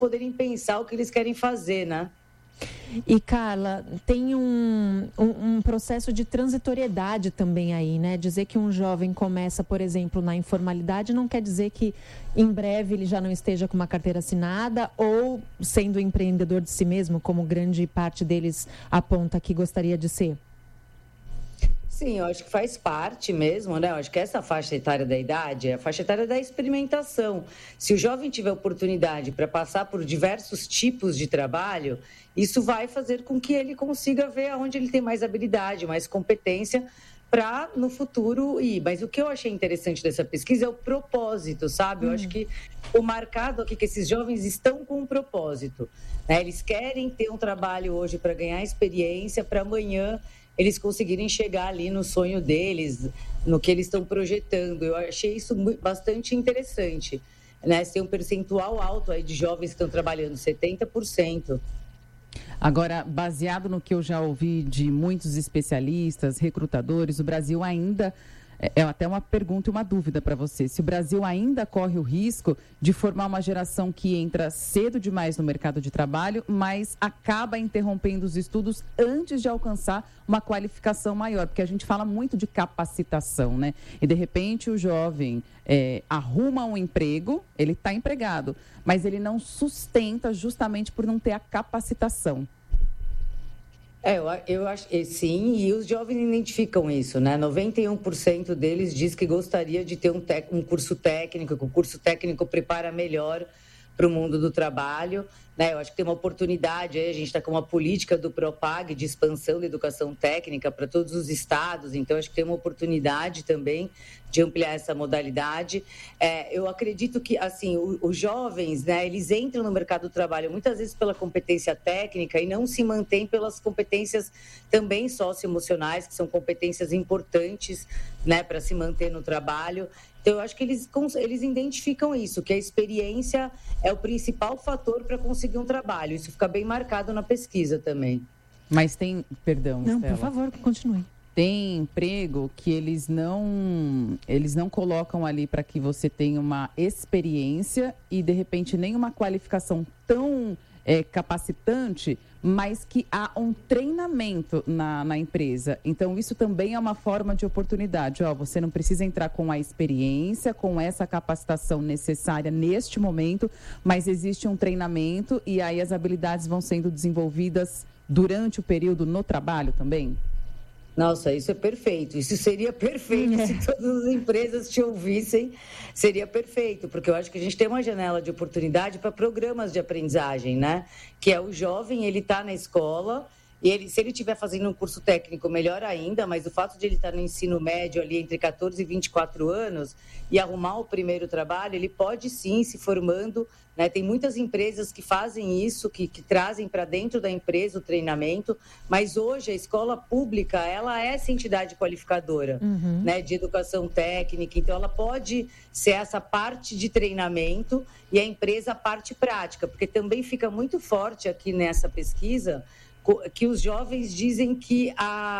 poderem pensar o que eles querem fazer, né? E, Carla, tem um processo de transitoriedade também aí, né? Dizer que um jovem começa, por exemplo, na informalidade não quer dizer que em breve ele já não esteja com uma carteira assinada ou sendo empreendedor de si mesmo, como grande parte deles aponta que gostaria de ser. Sim, eu acho que faz parte mesmo, né? Eu acho que essa faixa etária da idade é a faixa etária da experimentação. Se o jovem tiver oportunidade para passar por diversos tipos de trabalho, isso vai fazer com que ele consiga ver onde ele tem mais habilidade, mais competência para no futuro ir. Mas o que eu achei interessante dessa pesquisa é o propósito, sabe? Eu acho que o marcado aqui que esses jovens estão com um propósito, né? Eles querem ter um trabalho hoje para ganhar experiência, para amanhã eles conseguirem chegar ali no sonho deles, no que eles estão projetando. Eu achei isso bastante interessante, né? Tem um percentual alto aí de jovens que estão trabalhando, 70%. Agora, baseado no que eu já ouvi de muitos especialistas, recrutadores, o Brasil ainda... É até uma pergunta e uma dúvida para você. Se o Brasil ainda corre o risco de formar uma geração que entra cedo demais no mercado de trabalho, mas acaba interrompendo os estudos antes de alcançar uma qualificação maior. Porque a gente fala muito de capacitação, né? E, de repente, o jovem arruma um emprego, ele está empregado, mas ele não sustenta justamente por não ter a capacitação. Eu acho sim, e os jovens identificam isso, né? 91% deles diz que gostaria de ter um curso técnico, que o curso técnico prepara melhor para o mundo do trabalho, né? Eu acho que tem uma oportunidade aí, a gente está com uma política do Propag de expansão da educação técnica para todos os estados, então acho que tem uma oportunidade também de ampliar essa modalidade. Eu acredito que, assim, os jovens, né, eles entram no mercado do trabalho muitas vezes pela competência técnica e não se mantêm pelas competências também socioemocionais, que são competências importantes, né, para se manter no trabalho. Então, eu acho que eles identificam isso, que a experiência é o principal fator para conseguir um trabalho. Isso fica bem marcado na pesquisa também. Mas tem... Perdão, Não, Estela. por favor, continue. Tem emprego que eles não colocam ali para que você tenha uma experiência e, de repente, nem uma qualificação tão capacitante, mas que há um treinamento na empresa. Então, isso também é uma forma de oportunidade. Você não precisa entrar com a experiência, com essa capacitação necessária neste momento, mas existe um treinamento e aí as habilidades vão sendo desenvolvidas durante o período no trabalho também? Nossa, isso é perfeito. Isso seria perfeito se todas as empresas te ouvissem. Seria perfeito, porque eu acho que a gente tem uma janela de oportunidade para programas de aprendizagem, né? Que é o jovem, ele está na escola e se ele estiver fazendo um curso técnico, melhor ainda, mas o fato de ele estar no ensino médio ali entre 14 e 24 anos e arrumar o primeiro trabalho, ele pode sim se formando, né? Tem muitas empresas que fazem isso, que trazem para dentro da empresa o treinamento, mas hoje a escola pública, ela é essa entidade qualificadora, né, de educação técnica, então ela pode ser essa parte de treinamento e a empresa a parte prática, porque também fica muito forte aqui nessa pesquisa que os jovens dizem que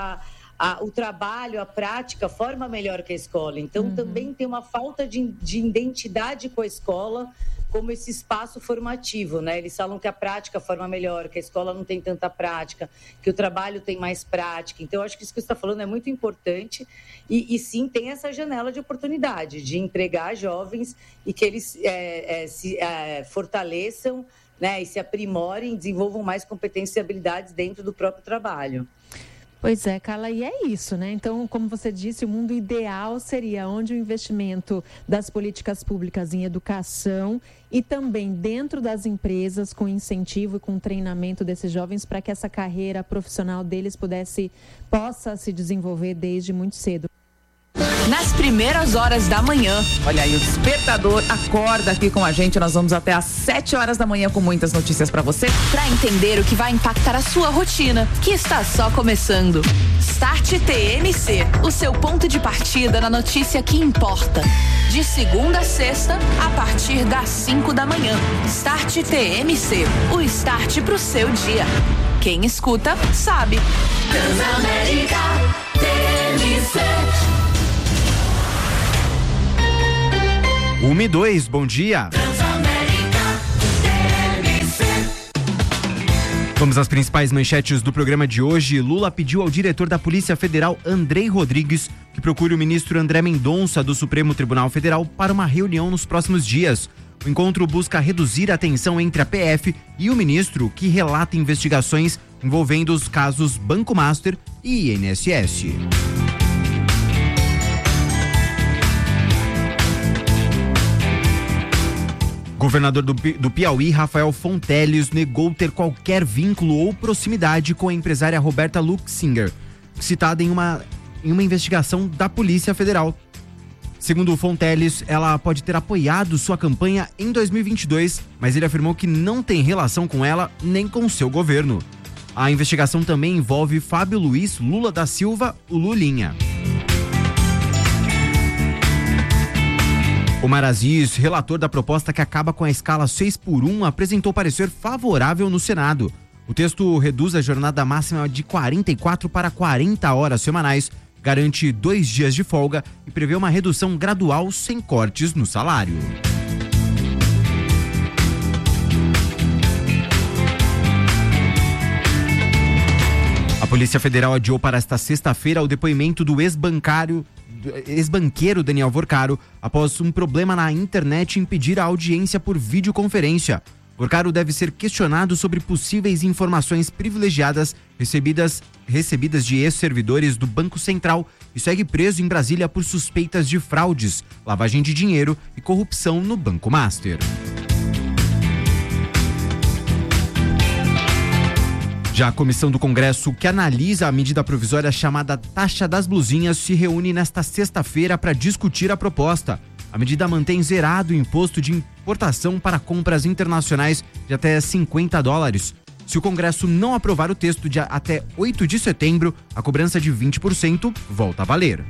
o trabalho, a prática forma melhor que a escola. Então, também tem uma falta de identidade com a escola como esse espaço formativo, né? Eles falam que a prática forma melhor, que a escola não tem tanta prática, que o trabalho tem mais prática. Então, eu acho que isso que você está falando é muito importante e sim, tem essa janela de oportunidade de empregar jovens e que eles se fortaleçam, né, e se aprimorem, desenvolvam mais competências e habilidades dentro do próprio trabalho. Pois é, Carla, e é isso, né? Então, como você disse, o mundo ideal seria onde o investimento das políticas públicas em educação e também dentro das empresas, com incentivo e com treinamento desses jovens para que essa carreira profissional deles possa se desenvolver desde muito cedo. Nas primeiras horas da manhã. Olha aí, o despertador acorda aqui com a gente. Nós vamos até às 7 horas da manhã com muitas notícias para você. Para entender o que vai impactar a sua rotina, que está só começando. Start TMC, o seu ponto de partida na notícia que importa. De segunda a sexta, a partir das 5 da manhã. Start TMC, o start pro seu dia. Quem escuta, sabe. Transamérica TMC. 1 e 2, bom dia. Vamos às principais manchetes do programa de hoje. Lula pediu ao diretor da Polícia Federal, Andrei Rodrigues, que procure o ministro André Mendonça do Supremo Tribunal Federal para uma reunião nos próximos dias. O encontro busca reduzir a tensão entre a PF e o ministro, que relata investigações envolvendo os casos Banco Master e INSS. Governador do Piauí, Rafael Fonteles, negou ter qualquer vínculo ou proximidade com a empresária Roberta Luxinger, citada em uma investigação da Polícia Federal. Segundo o Fonteles, ela pode ter apoiado sua campanha em 2022, mas ele afirmou que não tem relação com ela nem com seu governo. A investigação também envolve Fábio Luiz Lula da Silva, o Lulinha. Omar Aziz, relator da proposta que acaba com a escala 6x1, apresentou parecer favorável no Senado. O texto reduz a jornada máxima de 44 para 40 horas semanais, garante 2 dias de folga e prevê uma redução gradual sem cortes no salário. A Polícia Federal adiou para esta sexta-feira o depoimento do ex-banqueiro Daniel Vorcaro após um problema na internet impedir a audiência por videoconferência. Vorcaro deve ser questionado sobre possíveis informações privilegiadas recebidas de ex-servidores do Banco Central e segue preso em Brasília por suspeitas de fraudes, lavagem de dinheiro e corrupção no Banco Master. Já a comissão do Congresso que analisa a medida provisória chamada Taxa das Blusinhas se reúne nesta sexta-feira para discutir a proposta. A medida mantém zerado o imposto de importação para compras internacionais de até $50. Se o Congresso não aprovar o texto de até 8 de setembro, a cobrança de 20% volta a valer.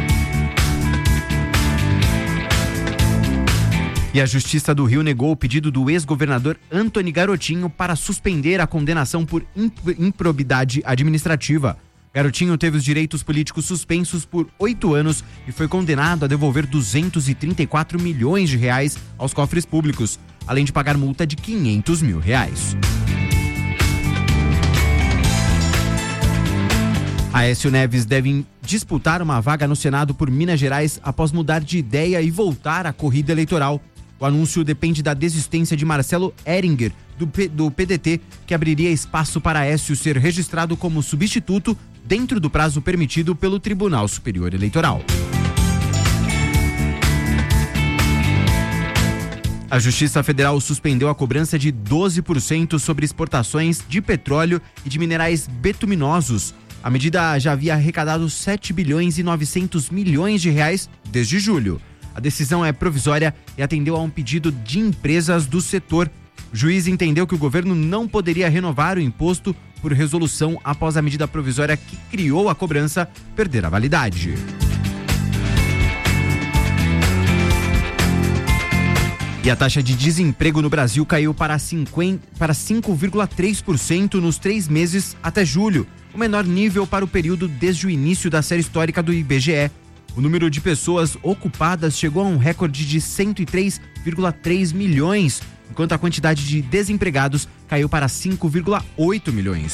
E a Justiça do Rio negou o pedido do ex-governador Antony Garotinho para suspender a condenação por improbidade administrativa. Garotinho teve os direitos políticos suspensos por 8 anos e foi condenado a devolver R$234 milhões aos cofres públicos, além de pagar multa de R$500 mil. Aécio Neves deve disputar uma vaga no Senado por Minas Gerais após mudar de ideia e voltar à corrida eleitoral. O anúncio depende da desistência de Marcelo Ehringer, do PDT, que abriria espaço para Aécio ser registrado como substituto dentro do prazo permitido pelo Tribunal Superior Eleitoral. A Justiça Federal suspendeu a cobrança de 12% sobre exportações de petróleo e de minerais betuminosos. A medida já havia arrecadado R$7,9 bilhões desde julho. A decisão é provisória e atendeu a um pedido de empresas do setor. O juiz entendeu que o governo não poderia renovar o imposto por resolução após a medida provisória que criou a cobrança perder a validade. E a taxa de desemprego no Brasil caiu para 5,3% nos 3 meses até julho, o menor nível para o período desde o início da série histórica do IBGE. O número de pessoas ocupadas chegou a um recorde de 103,3 milhões, enquanto a quantidade de desempregados caiu para 5,8 milhões.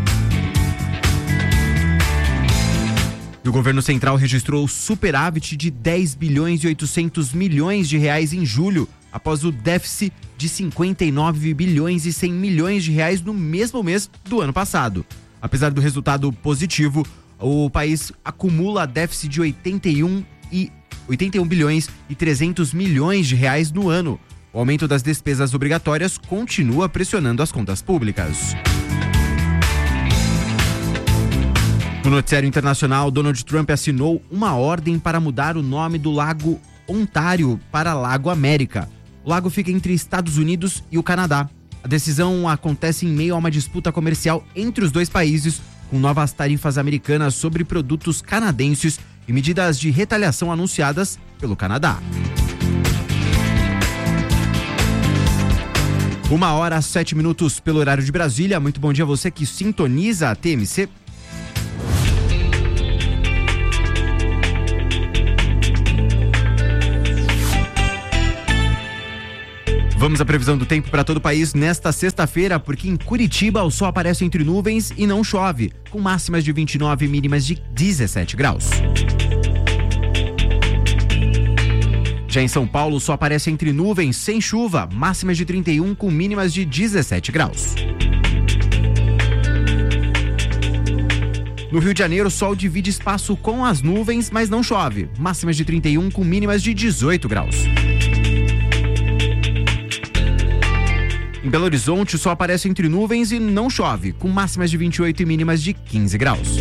E o governo central registrou superávit de 10 bilhões e 800 milhões de reais em julho, após o déficit de 59 bilhões e 100 milhões de reais no mesmo mês do ano passado. Apesar do resultado positivo, o país acumula déficit de 81 bilhões e 300 milhões de reais no ano. O aumento das despesas obrigatórias continua pressionando as contas públicas. No noticiário internacional, Donald Trump assinou uma ordem para mudar o nome do Lago Ontário para Lago América. O lago fica entre Estados Unidos e o Canadá. A decisão acontece em meio a uma disputa comercial entre os dois países, com novas tarifas americanas sobre produtos canadenses e medidas de retaliação anunciadas pelo Canadá. 1h07 pelo horário de Brasília. Muito bom dia a você que sintoniza a TMC. Vamos à previsão do tempo para todo o país nesta sexta-feira, porque em Curitiba o sol aparece entre nuvens e não chove, com máximas de 29 e mínimas de 17 graus. Já em São Paulo, o sol aparece entre nuvens, sem chuva, máximas de 31 com mínimas de 17 graus. No Rio de Janeiro, o sol divide espaço com as nuvens, mas não chove, máximas de 31 com mínimas de 18 graus. Em Belo Horizonte, o sol aparece entre nuvens e não chove, com máximas de 28 e mínimas de 15 graus.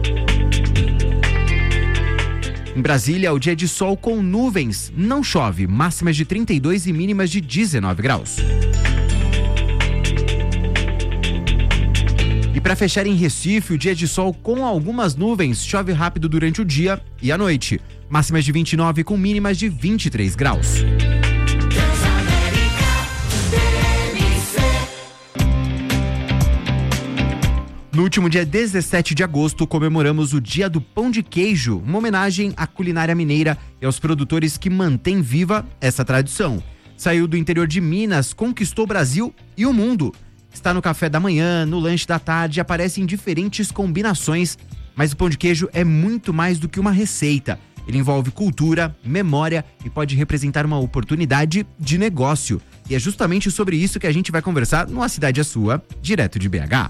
Em Brasília, o dia é de sol com nuvens, não chove, máximas de 32 e mínimas de 19 graus. E para fechar em Recife, o dia é de sol com algumas nuvens, chove rápido durante o dia e a noite, máximas de 29 com mínimas de 23 graus. No último dia 17 de agosto, comemoramos o Dia do Pão de Queijo, uma homenagem à culinária mineira e aos produtores que mantêm viva essa tradição. Saiu do interior de Minas, conquistou o Brasil e o mundo. Está no café da manhã, no lanche da tarde, aparece em diferentes combinações, mas o pão de queijo é muito mais do que uma receita. Ele envolve cultura, memória e pode representar uma oportunidade de negócio. E é justamente sobre isso que a gente vai conversar no A Cidade é Sua, direto de BH.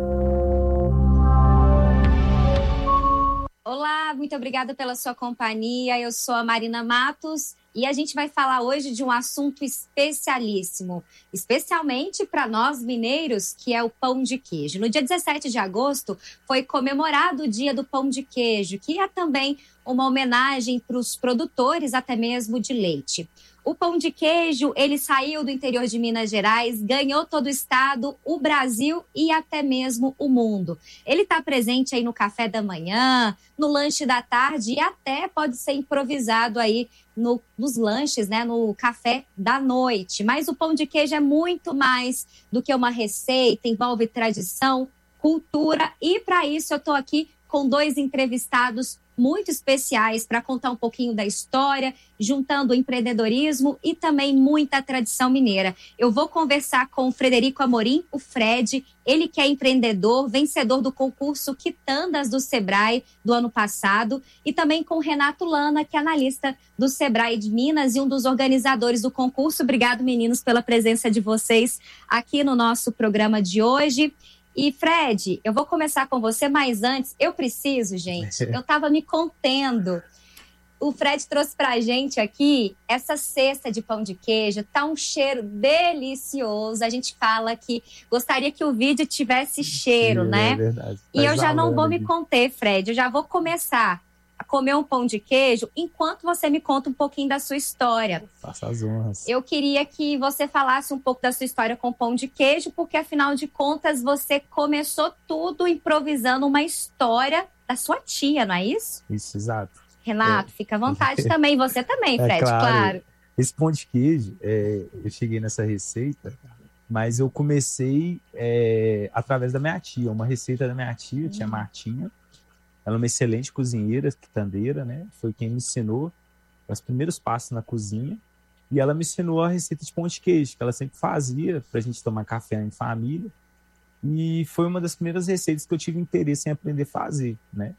Olá, muito obrigada pela sua companhia. Eu sou a Marina Matos e a gente vai falar hoje de um assunto especialíssimo, especialmente para nós mineiros, que é o pão de queijo. No dia 17 de agosto foi comemorado o Dia do Pão de Queijo, que é também uma homenagem para os produtores, até mesmo de leite. O pão de queijo, ele saiu do interior de Minas Gerais, ganhou todo o estado, o Brasil e até mesmo o mundo. Ele está presente aí no café da manhã, no lanche da tarde e até pode ser improvisado aí nos lanches, né, no café da noite. Mas o pão de queijo é muito mais do que uma receita, envolve tradição, cultura e para isso eu estou aqui com 2 entrevistados muito especiais para contar um pouquinho da história, juntando empreendedorismo e também muita tradição mineira. Eu vou conversar com o Frederico Amorim, o Fred, ele que é empreendedor, vencedor do concurso Quitandas do Sebrae do ano passado, e também com o Renato Lana, que é analista do Sebrae de Minas e um dos organizadores do concurso. Obrigado, meninos, pela presença de vocês aqui no nosso programa de hoje. E, Fred, eu vou começar com você, mas antes, eu preciso, gente, eu estava me contendo. O Fred trouxe pra gente aqui essa cesta de pão de queijo, tá um cheiro delicioso. A gente fala que gostaria que o vídeo tivesse cheiro, né? É verdade. E eu já não vou me conter, Fred, eu já vou começar a comer um pão de queijo enquanto você me conta um pouquinho da sua história. Faça as honras. Eu queria que você falasse um pouco da sua história com pão de queijo, porque afinal de contas você começou tudo improvisando uma história da sua tia, não é isso? Isso, exato. Renato, fica à vontade também. Você também, Fred, claro. Esse pão de queijo, eu cheguei nessa receita, mas eu comecei através da minha tia, uma receita da minha tia, tia Martinha. Ela é uma excelente cozinheira, quitandeira, né? Foi quem me ensinou os primeiros passos na cozinha. E ela me ensinou a receita de pão de queijo, que ela sempre fazia pra gente tomar café em família. E foi uma das primeiras receitas que eu tive interesse em aprender a fazer, né?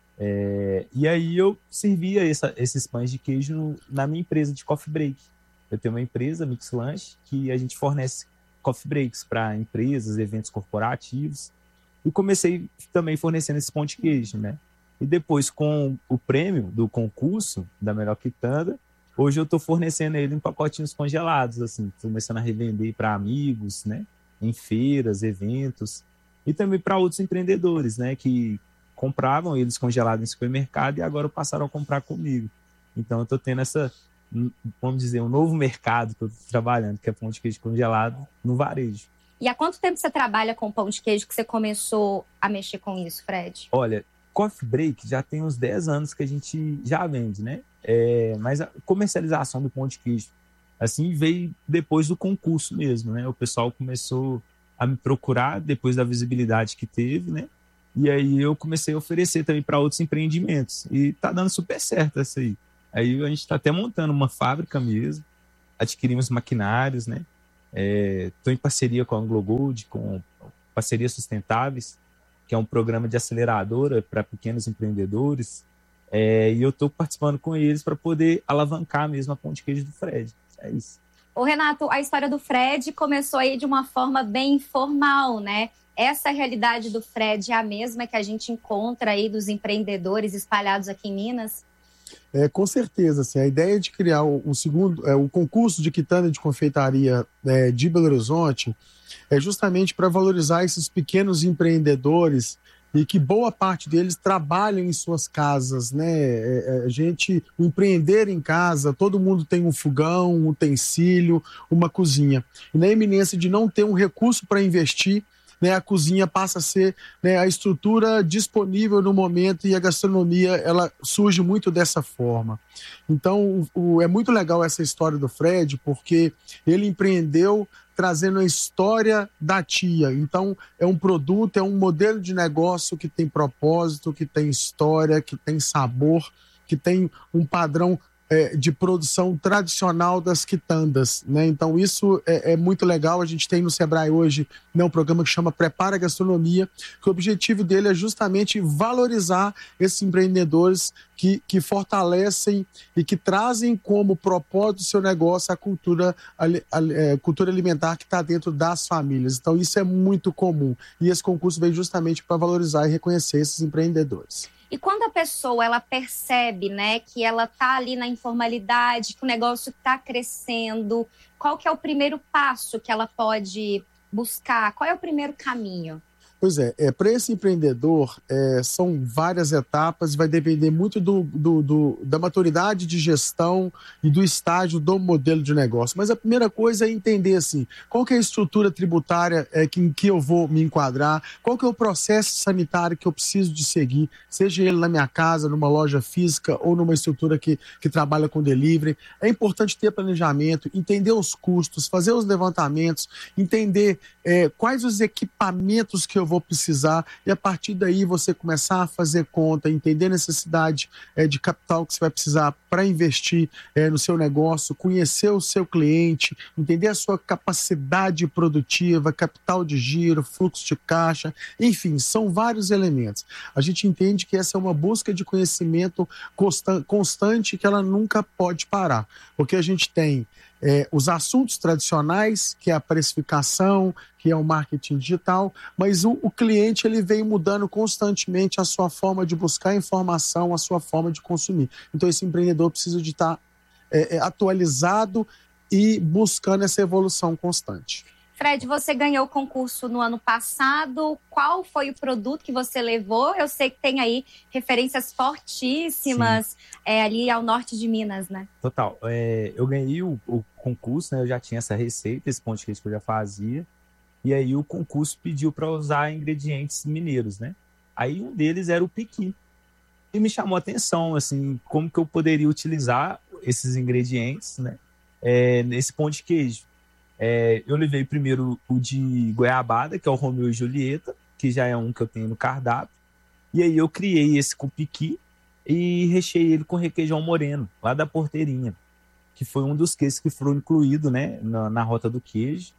E aí eu servia esses pães de queijo na minha empresa de coffee break. Eu tenho uma empresa, Mix Lanche, que a gente fornece coffee breaks para empresas, eventos corporativos. E comecei também fornecendo esse pão de queijo, né? E depois, com o prêmio do concurso da melhor quitanda, hoje eu estou fornecendo ele em pacotinhos congelados, assim, começando a revender para amigos, né? Em feiras, eventos, e também para outros empreendedores, né? Que compravam eles congelados em supermercado e agora passaram a comprar comigo. Então eu estou tendo vamos dizer, um novo mercado que eu estou trabalhando, que é pão de queijo congelado no varejo. E há quanto tempo você trabalha com pão de queijo que você começou a mexer com isso, Fred? Olha, coffee break já tem uns 10 anos que a gente já vende, né? Mas a comercialização do pão de queijo, assim, veio depois do concurso mesmo, né? O pessoal começou a me procurar depois da visibilidade que teve, né? E aí eu comecei a oferecer também para outros empreendimentos. E tá dando super certo essa aí. Aí a gente tá até montando uma fábrica mesmo, adquirimos maquinários, né? Estou em parceria com a Anglo Gold, com Parcerias Sustentáveis, que é um programa de aceleradora para pequenos empreendedores. E eu estou participando com eles para poder alavancar mesmo a Pão de Queijo do Fred. É isso. Ô, Renato, a história do Fred começou aí de uma forma bem informal, né? Essa realidade do Fred é a mesma que a gente encontra aí dos empreendedores espalhados aqui em Minas? Com certeza, assim, a ideia de criar o concurso de quitanda de confeitaria de Belo Horizonte é justamente para valorizar esses pequenos empreendedores e que boa parte deles trabalham em suas casas, né? Empreender em casa, todo mundo tem um fogão, um utensílio, uma cozinha. E na iminência de não ter um recurso para investir, né, a cozinha passa a ser, né, a estrutura disponível no momento, e a gastronomia ela surge muito dessa forma. Então, é muito legal essa história do Fred, porque ele empreendeu trazendo a história da tia. Então, é um produto, é um modelo de negócio que tem propósito, que tem história, que tem sabor, que tem um padrão de produção tradicional das quitandas, né? Então isso é muito legal. A gente tem no Sebrae hoje, né, um programa que chama Prepara a Gastronomia, que o objetivo dele é justamente valorizar esses empreendedores que fortalecem e que trazem como propósito do seu negócio a cultura alimentar que está dentro das famílias. Então isso é muito comum, e esse concurso veio justamente para valorizar e reconhecer esses empreendedores. E quando a pessoa ela percebe, né, que ela está ali na informalidade, que o negócio está crescendo, qual que é o primeiro passo que ela pode buscar? Qual é o primeiro caminho? Pois para esse empreendedor, são várias etapas, vai depender muito da maturidade de gestão e do estágio do modelo de negócio. Mas a primeira coisa é entender, assim, qual que é a estrutura tributária em que eu vou me enquadrar, qual que é o processo sanitário que eu preciso de seguir, seja ele na minha casa, numa loja física ou numa estrutura que trabalha com delivery. É importante ter planejamento, entender os custos, fazer os levantamentos, entender quais os equipamentos que eu vou precisar, e a partir daí você começar a fazer conta, entender a necessidade de capital que você vai precisar para investir no seu negócio, conhecer o seu cliente, entender a sua capacidade produtiva, capital de giro, fluxo de caixa, enfim, são vários elementos. A gente entende que essa é uma busca de conhecimento constante, que ela nunca pode parar, porque a gente tem os assuntos tradicionais, que é a precificação, que é o marketing digital, mas o cliente ele vem mudando constantemente a sua forma de buscar informação, a sua forma de consumir. Então esse empreendedor precisa de estar atualizado e buscando essa evolução constante. Fred, você ganhou o concurso no ano passado. Qual foi o produto que você levou? Eu sei que tem aí referências fortíssimas ali ao norte de Minas, né? Total. Eu ganhei o concurso, né? Eu já tinha essa receita, esse pão de queijo que eu já fazia. E aí o concurso pediu para usar ingredientes mineiros, né? Aí um deles era o piqui. E me chamou a atenção, assim, como que eu poderia utilizar esses ingredientes, né? Nesse pão de queijo. Eu levei primeiro o de goiabada, que é o Romeu e Julieta, que já é um que eu tenho no cardápio. E aí eu criei esse com piqui e recheei ele com requeijão moreno, lá da Porteirinha, que foi um dos queijos que foram incluídos, né, na Rota do Queijo.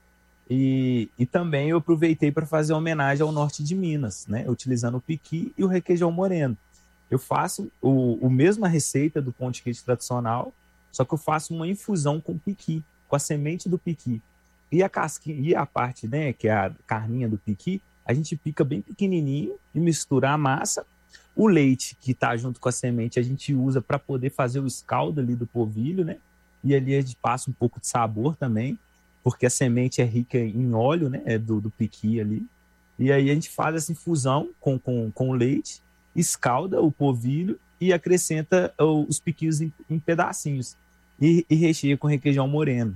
E também eu aproveitei para fazer homenagem ao norte de Minas, né, utilizando o piqui e o requeijão moreno. Eu faço a mesma receita do pão de queijo tradicional, só que eu faço uma infusão com piqui, com a semente do piqui. E a casquinha, e a parte, né, que é a carninha do piqui, a gente pica bem pequenininho e mistura a massa. O leite que está junto com a semente a gente usa para poder fazer o escaldo ali do polvilho, né? E ali a gente passa um pouco de sabor também, porque a semente é rica em óleo, né, do piqui ali. E aí a gente faz essa infusão com o leite, escalda o polvilho e acrescenta os piquinhos em pedacinhos. E recheia com requeijão moreno.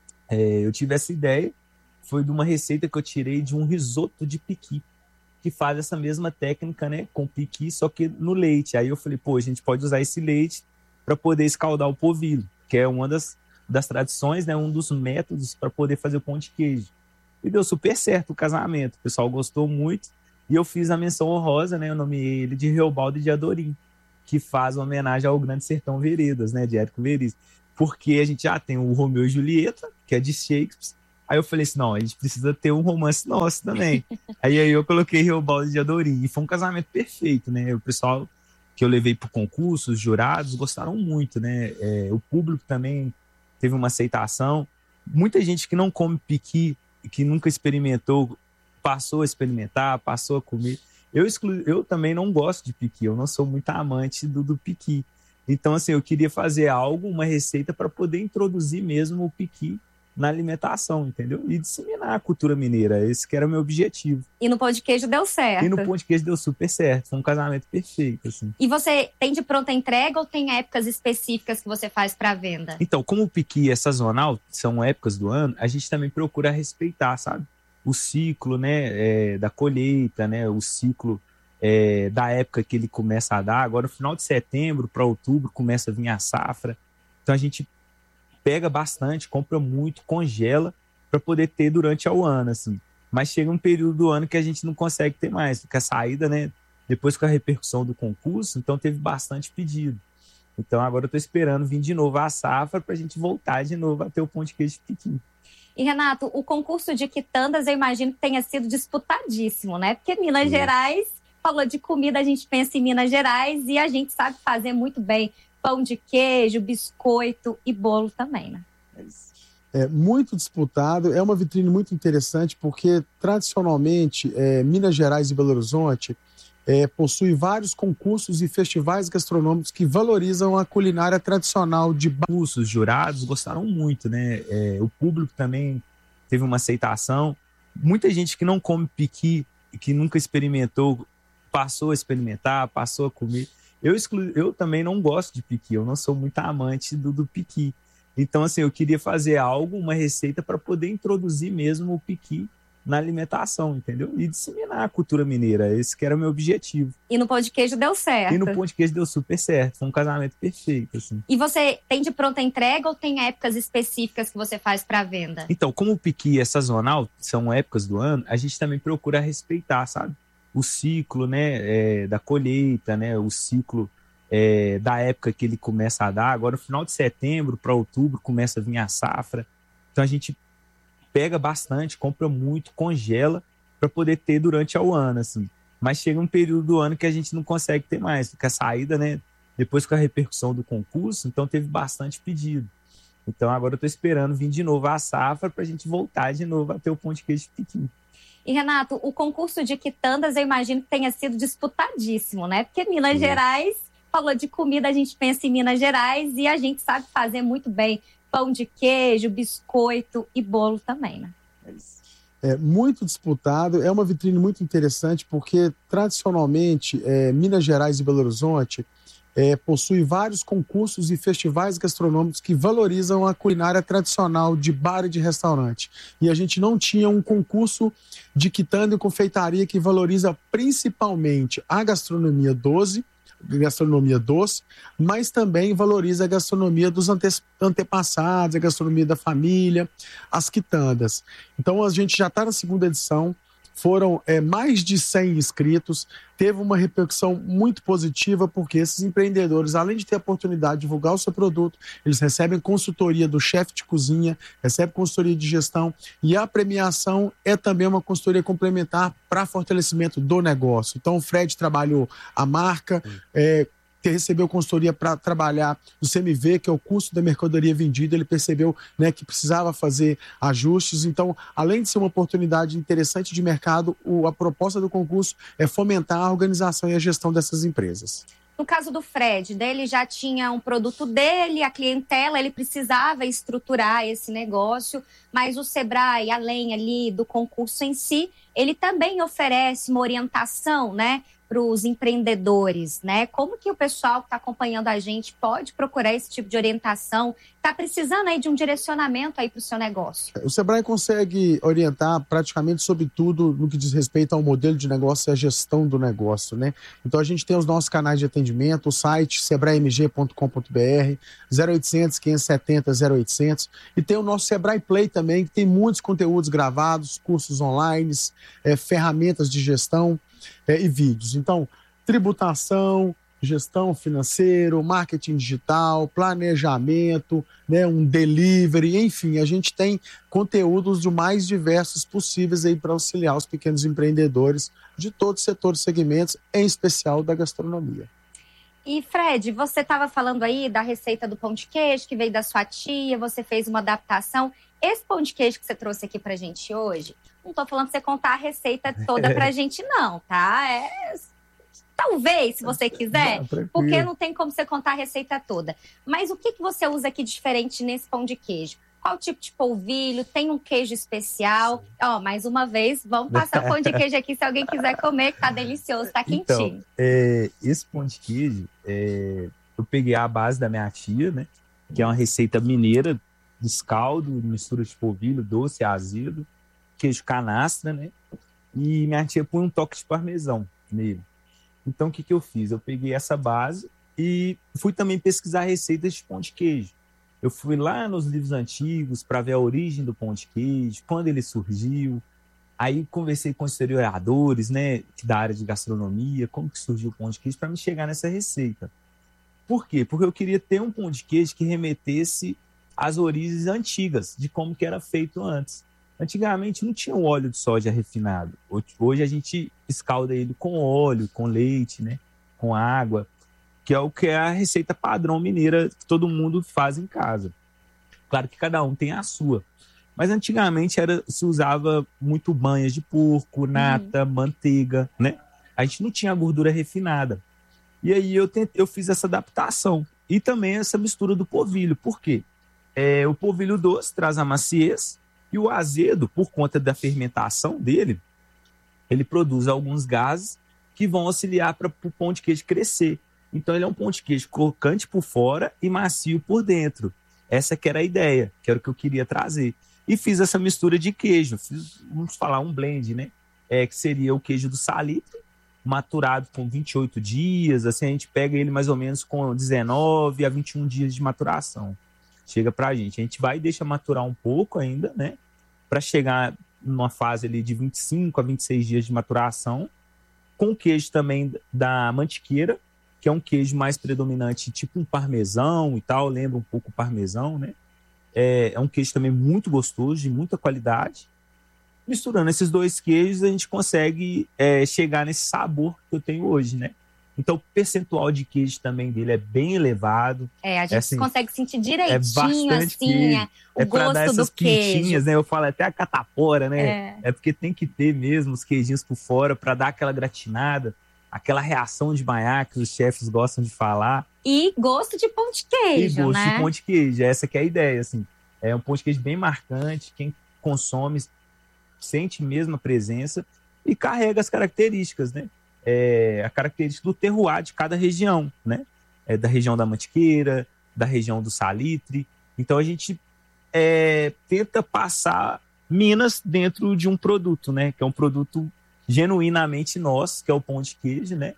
Eu tive essa ideia, foi de uma receita que eu tirei de um risoto de piqui, que faz essa mesma técnica, né, com piqui, só que no leite. Aí eu falei, a gente pode usar esse leite para poder escaldar o polvilho, que é uma das tradições, né, um dos métodos para poder fazer o pão de queijo. E deu super certo o casamento, o pessoal gostou muito, e eu fiz a menção honrosa, né, eu nomeei ele de Reobaldo de Adorim, que faz uma homenagem ao Grande Sertão Veredas, né, de Érico Veríssimo. Porque a gente já tem o Romeu e Julieta, que é de Shakespeare, Aí eu falei assim, não, a gente precisa ter um romance nosso também. aí eu coloquei Reobaldo de Adorim. E foi um casamento perfeito, né? O pessoal que eu levei pro concurso, os jurados, gostaram muito, né? O público também teve uma aceitação. Muita gente que não come piqui, que nunca experimentou, passou a experimentar, passou a comer. Eu também não gosto de piqui, eu não sou muito amante do piqui. Então, assim, eu queria fazer algo, uma receita para poder introduzir mesmo o piqui na alimentação, entendeu? E disseminar a cultura mineira. Esse que era o meu objetivo. E no pão de queijo deu certo. E no pão de queijo deu super certo. Foi um casamento perfeito, assim. E você tem de pronta entrega ou tem épocas específicas que você faz para venda? Então, como o piqui é sazonal, são épocas do ano, a gente também procura respeitar, sabe? O ciclo, né, da colheita, né? O ciclo da época que ele começa a dar. Agora, no final de setembro para outubro, começa a vir a safra. Então, a gente pega bastante, compra muito, congela para poder ter durante o ano, assim. Mas chega um período do ano que a gente não consegue ter mais, porque a saída, né, depois com a repercussão do concurso, então teve bastante pedido. Então agora eu estou esperando vir de novo a safra para a gente voltar de novo a ter o pão de queijo piqui. E Renato, o concurso de quitandas eu imagino que tenha sido disputadíssimo, né? Porque Minas Gerais, falou de comida, a gente pensa em Minas Gerais e a gente sabe fazer muito bem pão de queijo, biscoito e bolo também, né? É muito disputado, é uma vitrine muito interessante porque, tradicionalmente, Minas Gerais e Belo Horizonte possui vários concursos e festivais gastronômicos que valorizam a culinária tradicional de Os jurados gostaram muito, né? O público também teve uma aceitação. Muita gente que não come piqui, que nunca experimentou, passou a experimentar, passou a comer. Eu também não gosto de piqui, eu não sou muito amante do piqui. Então, assim, eu queria fazer algo, uma receita para poder introduzir mesmo o piqui na alimentação, entendeu? E disseminar a cultura mineira. Esse que era o meu objetivo. E no pão de queijo deu certo. E no pão de queijo deu super certo. Foi um casamento perfeito, assim. E você tem de pronta entrega ou tem épocas específicas que você faz para venda? Então, como o piqui é sazonal, são épocas do ano, a gente também procura respeitar, sabe? O ciclo, né, da colheita, né? O ciclo da época que ele começa a dar. Agora, no final de setembro para outubro, começa a vir a safra. Então, a gente pega bastante, compra muito, congela para poder ter durante o ano, assim. Mas chega um período do ano que a gente não consegue ter mais, porque a saída, né, depois com a repercussão do concurso, então teve bastante pedido. Então agora eu estou esperando vir de novo a safra para a gente voltar de novo a ter o pão de queijo piqui. E Renato, o concurso de quitandas eu imagino que tenha sido disputadíssimo, né? Porque Minas Gerais, falou de comida, a gente pensa em Minas Gerais e a gente sabe fazer muito bem pão de queijo, biscoito e bolo também, né? É muito disputado, é uma vitrine muito interessante porque, tradicionalmente, Minas Gerais e Belo Horizonte possui vários concursos e festivais gastronômicos que valorizam a culinária tradicional de bar e de restaurante. E a gente não tinha um concurso de quitanda e confeitaria que valoriza principalmente a gastronomia doce, mas também valoriza a gastronomia dos antepassados, a gastronomia da família, as quitandas. Então a gente já está na segunda edição, foram mais de 100 inscritos, teve uma repercussão muito positiva, porque esses empreendedores, além de ter a oportunidade de divulgar o seu produto, eles recebem consultoria do chefe de cozinha, recebem consultoria de gestão, e a premiação é também uma consultoria complementar para fortalecimento do negócio. Então o Fred trabalhou a marca, recebeu consultoria para trabalhar o CMV, que é o custo da mercadoria vendida. Ele percebeu, né, que precisava fazer ajustes. Então, além de ser uma oportunidade interessante de mercado, a proposta do concurso é fomentar a organização e a gestão dessas empresas. No caso do Fred, ele já tinha um produto dele, a clientela, ele precisava estruturar esse negócio, mas o Sebrae, além ali do concurso em si, ele também oferece uma orientação, né, para os empreendedores, né? Como que o pessoal que está acompanhando a gente pode procurar esse tipo de orientação? Está precisando aí de um direcionamento aí para o seu negócio? O Sebrae consegue orientar praticamente sobre tudo no que diz respeito ao modelo de negócio e à gestão do negócio, né? Então a gente tem os nossos canais de atendimento, o site sebraemg.com.br, 0800 570 0800, e tem o nosso Sebrae Play também, que tem muitos conteúdos gravados, cursos online, ferramentas de gestão e vídeos. Então, tributação, gestão financeira, marketing digital, planejamento, né, um delivery, enfim, a gente tem conteúdos do mais diversos possíveis aí para auxiliar os pequenos empreendedores de todos os setores e segmentos, em especial da gastronomia. E Fred, você estava falando aí da receita do pão de queijo que veio da sua tia, você fez uma adaptação. Esse pão de queijo que você trouxe aqui pra gente hoje, não tô falando pra você contar a receita toda pra gente não, tá? Talvez, se você quiser, porque não tem como você contar a receita toda. Mas o que você usa aqui diferente nesse pão de queijo? Qual tipo de polvilho? Tem um queijo especial? Ó, mais uma vez, vamos passar o pão de queijo aqui se alguém quiser comer, que tá delicioso, tá quentinho. Então, esse pão de queijo, eu peguei a base da minha tia, né? Que é uma receita mineira, descaldo, mistura de polvilho, doce, azedo, queijo canastra, né? E minha tia põe um toque de parmesão nele. Então, o que eu fiz? Eu peguei essa base e fui também pesquisar receitas de pão de queijo. Eu fui lá nos livros antigos para ver a origem do pão de queijo, quando ele surgiu. Aí conversei com historiadores, né, da área de gastronomia, como que surgiu o pão de queijo, para me chegar nessa receita. Por quê? Porque eu queria ter um pão de queijo que remetesse às origens antigas, de como que era feito antes. Antigamente não tinha o óleo de soja refinado. Hoje a gente escalda ele com óleo, com leite, né, com água, que é a receita padrão mineira que todo mundo faz em casa. Claro que cada um tem a sua. Mas antigamente se usava muito banhas de porco, nata, manteiga, né? A gente não tinha gordura refinada. E aí eu fiz essa adaptação. E também essa mistura do polvilho. Por quê? O polvilho doce traz a maciez e o azedo, por conta da fermentação dele, ele produz alguns gases que vão auxiliar para o pão de queijo crescer. Então ele é um pão de queijo crocante por fora e macio por dentro. Essa que era a ideia, que era o que eu queria trazer. E fiz essa mistura de queijo. Vamos falar, um blend, né? Que seria o queijo do salitre, maturado com 28 dias. Assim, a gente pega ele mais ou menos com 19 a 21 dias de maturação. Chega pra gente. A gente vai e deixa maturar um pouco ainda, né? Para chegar numa fase ali de 25 a 26 dias de maturação. Com queijo também da mantiqueira, que é um queijo mais predominante, tipo um parmesão e tal, lembra um pouco o parmesão, né? É um queijo também muito gostoso, de muita qualidade. Misturando esses dois queijos, a gente consegue chegar nesse sabor que eu tenho hoje, né? Então, o percentual de queijo também dele é bem elevado. A gente assim, consegue sentir direitinho, bastante assim, queijo. o gosto dar essas do queijo. pintinhas, né? Eu falo até a catapora, né? É porque tem que ter mesmo os queijinhos por fora para dar aquela gratinada, aquela reação de banhar que os chefes gostam de falar. E gosto de pão de queijo, e gosto né? de pão de queijo, essa que é a ideia, assim. É um pão de queijo bem marcante, quem consome sente mesmo a presença e carrega as características, né? A característica do terroir de cada região, né? Da região da mantiqueira, da região do salitre. Então a gente tenta passar Minas dentro de um produto, né? Que é um produto genuinamente nosso, que é o pão de queijo, né?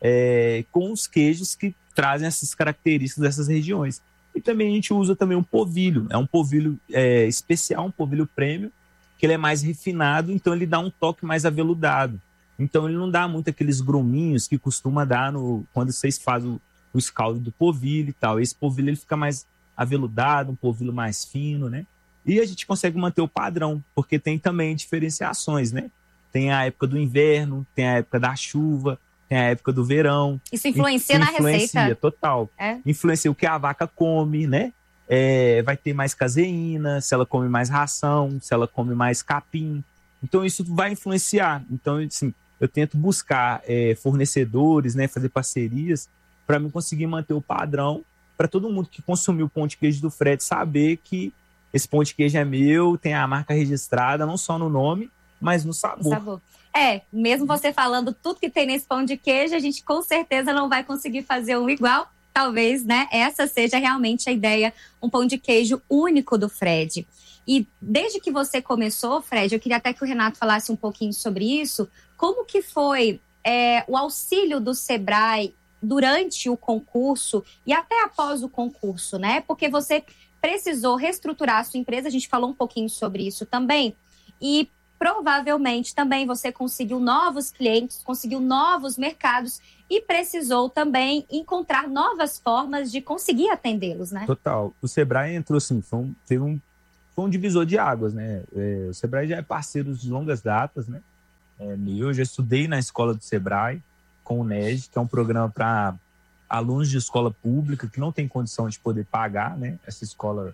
Com os queijos que trazem essas características dessas regiões. E também a gente usa também um polvilho. É um polvilho especial, um polvilho premium, que ele é mais refinado, então ele dá um toque mais aveludado. Então ele não dá muito aqueles gruminhos que costuma dar quando vocês fazem o escaldo do polvilho e tal. Esse polvilho ele fica mais aveludado, um polvilho mais fino, né? E a gente consegue manter o padrão, porque tem também diferenciações, né? Tem a época do inverno, tem a época da chuva, tem a época do verão. Isso influencia na receita? Influencia, total. Influencia o que a vaca come, né? Vai ter mais caseína, se ela come mais ração, se ela come mais capim. Então isso vai influenciar. Então, assim, eu tento buscar fornecedores, né? Fazer parcerias para me conseguir manter o padrão, para todo mundo que consumiu o pão de queijo do Fred saber que esse pão de queijo é meu, tem a marca registrada, não só no nome, mas no sabor. Mesmo você falando tudo que tem nesse pão de queijo, a gente com certeza não vai conseguir fazer um igual. Talvez, né, essa seja realmente a ideia, um pão de queijo único do Fred. E desde que você começou, Fred, eu queria até que o Renato falasse um pouquinho sobre isso. Como que foi o auxílio do Sebrae durante o concurso e até após o concurso, né? Porque você precisou reestruturar a sua empresa, a gente falou um pouquinho sobre isso também. E provavelmente também você conseguiu novos clientes, conseguiu novos mercados e precisou também encontrar novas formas de conseguir atendê-los, né? Total. O Sebrae entrou assim, foi um divisor de águas, né? O Sebrae já é parceiro de longas datas, né? Eu já estudei na escola do Sebrae com o NED, que é um programa para alunos de escola pública que não tem condição de poder pagar, né? Essa escola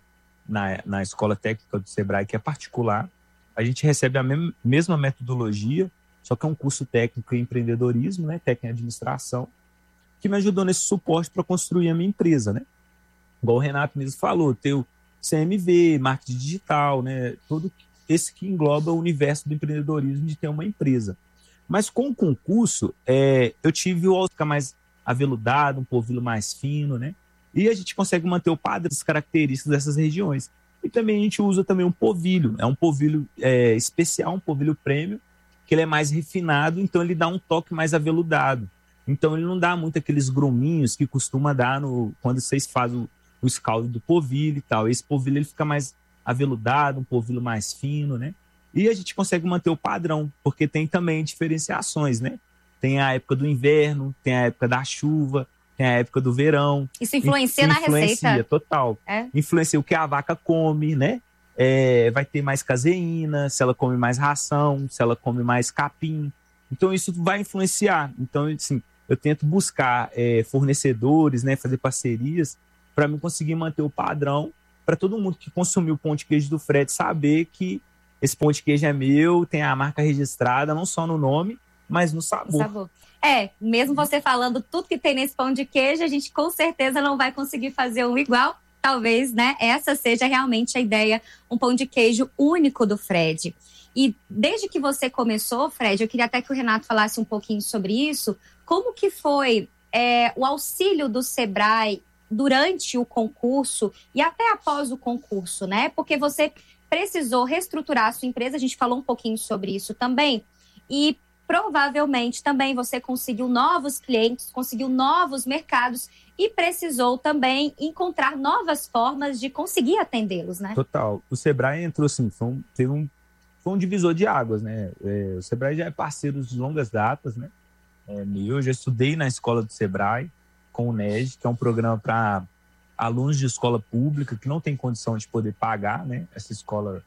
na escola técnica do Sebrae, que é particular. A gente recebe a mesma metodologia, só que é um curso técnico em empreendedorismo, né? Técnico em administração, que me ajudou nesse suporte para construir a minha empresa, né? Igual o Renato mesmo falou, ter o CMV, marketing digital, né? Todo esse que engloba o universo do empreendedorismo de ter uma empresa. Mas com o concurso, eu tive o ficar mais aveludado, um polvilho mais fino, né? E a gente consegue manter o padrão das características dessas regiões. E também a gente usa também um polvilho. É um polvilho especial, um polvilho premium, que ele é mais refinado, então ele dá um toque mais aveludado. Então ele não dá muito aqueles gruminhos que costuma dar quando vocês fazem o escaldo do polvilho e tal. Esse polvilho ele fica mais aveludado, um polvilho mais fino, né? E a gente consegue manter o padrão, porque tem também diferenciações, né? Tem a época do inverno, tem a época da chuva, tem a época do verão. Isso influencia na receita? Total. Influencia o que a vaca come, né? Vai ter mais caseína, se ela come mais ração, se ela come mais capim. Então, isso vai influenciar. Então, assim, eu tento buscar fornecedores, né? Fazer parcerias para mim conseguir manter o padrão para todo mundo que consumiu o pão de queijo do Fred saber que esse pão de queijo é meu, tem a marca registrada, não só no nome, mas no sabor. Mesmo você falando tudo que tem nesse pão de queijo, a gente com certeza não vai conseguir fazer um igual. Talvez, né, essa seja realmente a ideia, um pão de queijo único do Fred. E desde que você começou, Fred, eu queria até que o Renato falasse um pouquinho sobre isso. Como que foi o auxílio do Sebrae durante o concurso e até após o concurso, né? Porque você precisou reestruturar a sua empresa, a gente falou um pouquinho sobre isso também, e provavelmente também você conseguiu novos clientes, conseguiu novos mercados e precisou também encontrar novas formas de conseguir atendê-los, né? Total. O Sebrae entrou assim, foi um divisor de águas, né? O Sebrae já é parceiro de longas datas, né? Eu já estudei na escola do Sebrae com o NED, que é um programa para alunos de escola pública que não tem condição de poder pagar, né? Essa escola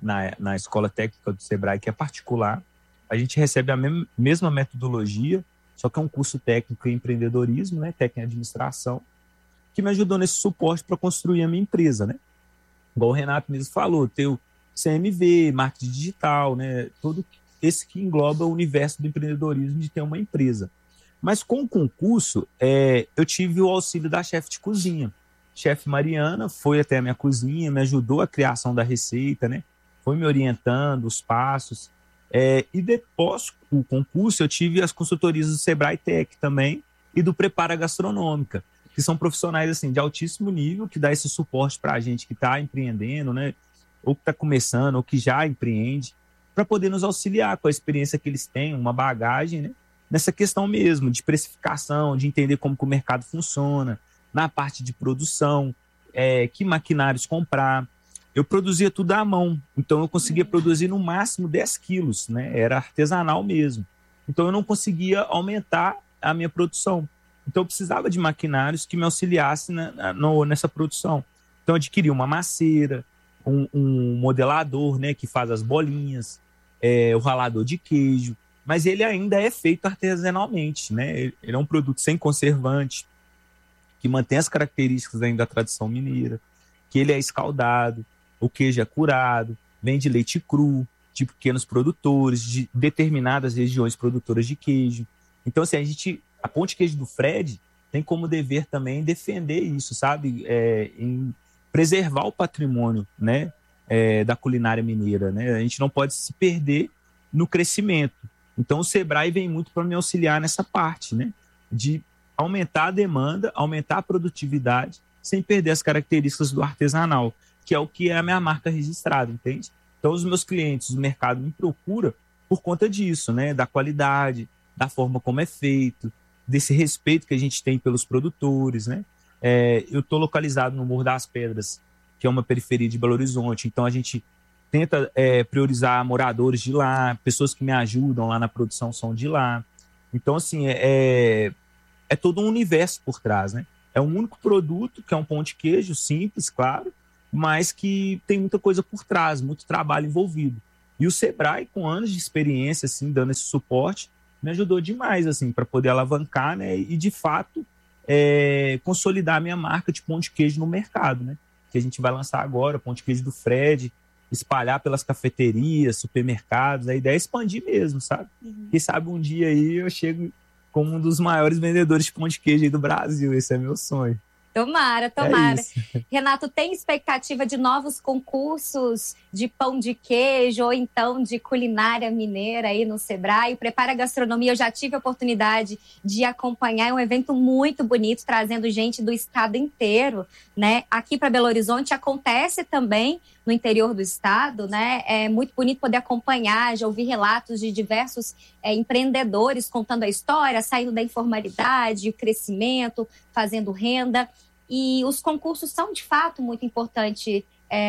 na escola técnica do Sebrae, que é particular. A gente recebe a mesma metodologia, só que é um curso técnico em empreendedorismo, né? Técnico em administração, que me ajudou nesse suporte para construir a minha empresa, né? Igual o Renato mesmo falou, ter o CMV, marketing digital, né? Todo esse que engloba o universo do empreendedorismo de ter uma empresa. Mas com o concurso, eu tive o auxílio da chefe de cozinha. Chefe Mariana foi até a minha cozinha, me ajudou a criação da receita, né? Foi me orientando os passos. E depois do concurso, eu tive as consultorias do Sebrae Tech também e do Prepara Gastronômica, que são profissionais assim, de altíssimo nível, que dá esse suporte para a gente que está empreendendo, né? Ou que está começando, ou que já empreende, para poder nos auxiliar com a experiência que eles têm, uma bagagem, né? Nessa questão mesmo de precificação, de entender como que o mercado funciona, na parte de produção, que maquinários comprar. Eu produzia tudo à mão, então eu conseguia produzir no máximo 10 quilos, né? Era artesanal mesmo. Então eu não conseguia aumentar a minha produção. Então eu precisava de maquinários que me auxiliassem nessa produção. Então eu adquiri uma maceira, um modelador, né, que faz as bolinhas, o ralador de queijo, mas ele ainda é feito artesanalmente, né? Ele é um produto sem conservante, que mantém as características ainda da tradição mineira, que ele é escaldado, o queijo é curado, vem de leite cru, de pequenos produtores, de determinadas regiões produtoras de queijo. Então, assim, a Pão de Queijo do Fred tem como dever também defender isso, sabe? Em preservar o patrimônio, né? Da culinária mineira, né? A gente não pode se perder no crescimento. Então, o Sebrae vem muito para me auxiliar nessa parte, né? De aumentar a demanda, aumentar a produtividade, sem perder as características do artesanal, que é o que é a minha marca registrada, entende? Então, os meus clientes, o mercado me procura por conta disso, né? Da qualidade, da forma como é feito, desse respeito que a gente tem pelos produtores, né? Eu estou localizado no Morro das Pedras, que é uma periferia de Belo Horizonte, então a gente tenta priorizar moradores de lá, pessoas que me ajudam lá na produção são de lá. Então, assim, é todo um universo por trás, né? É um único produto, que é um pão de queijo simples, claro, mas que tem muita coisa por trás, muito trabalho envolvido. E o Sebrae, com anos de experiência, assim, dando esse suporte, me ajudou demais, assim, para poder alavancar, né? E, de fato, consolidar a minha marca de pão de queijo no mercado, né? Que a gente vai lançar agora, pão de queijo do Fred, espalhar pelas cafeterias, supermercados. A ideia é expandir mesmo, sabe? Quem sabe um dia aí eu chego como um dos maiores vendedores de pão de queijo aí do Brasil. Esse é meu sonho. Tomara. Renato, tem expectativa de novos concursos de pão de queijo ou então de culinária mineira aí no Sebrae? O Prepara Gastronomia, eu já tive a oportunidade de acompanhar, é um evento muito bonito, trazendo gente do estado inteiro, né? Aqui para Belo Horizonte acontece também no interior do estado, né? É muito bonito poder acompanhar, já ouvi relatos de diversos empreendedores contando a história, saindo da informalidade, o crescimento, fazendo renda. E os concursos são, de fato, muito importantes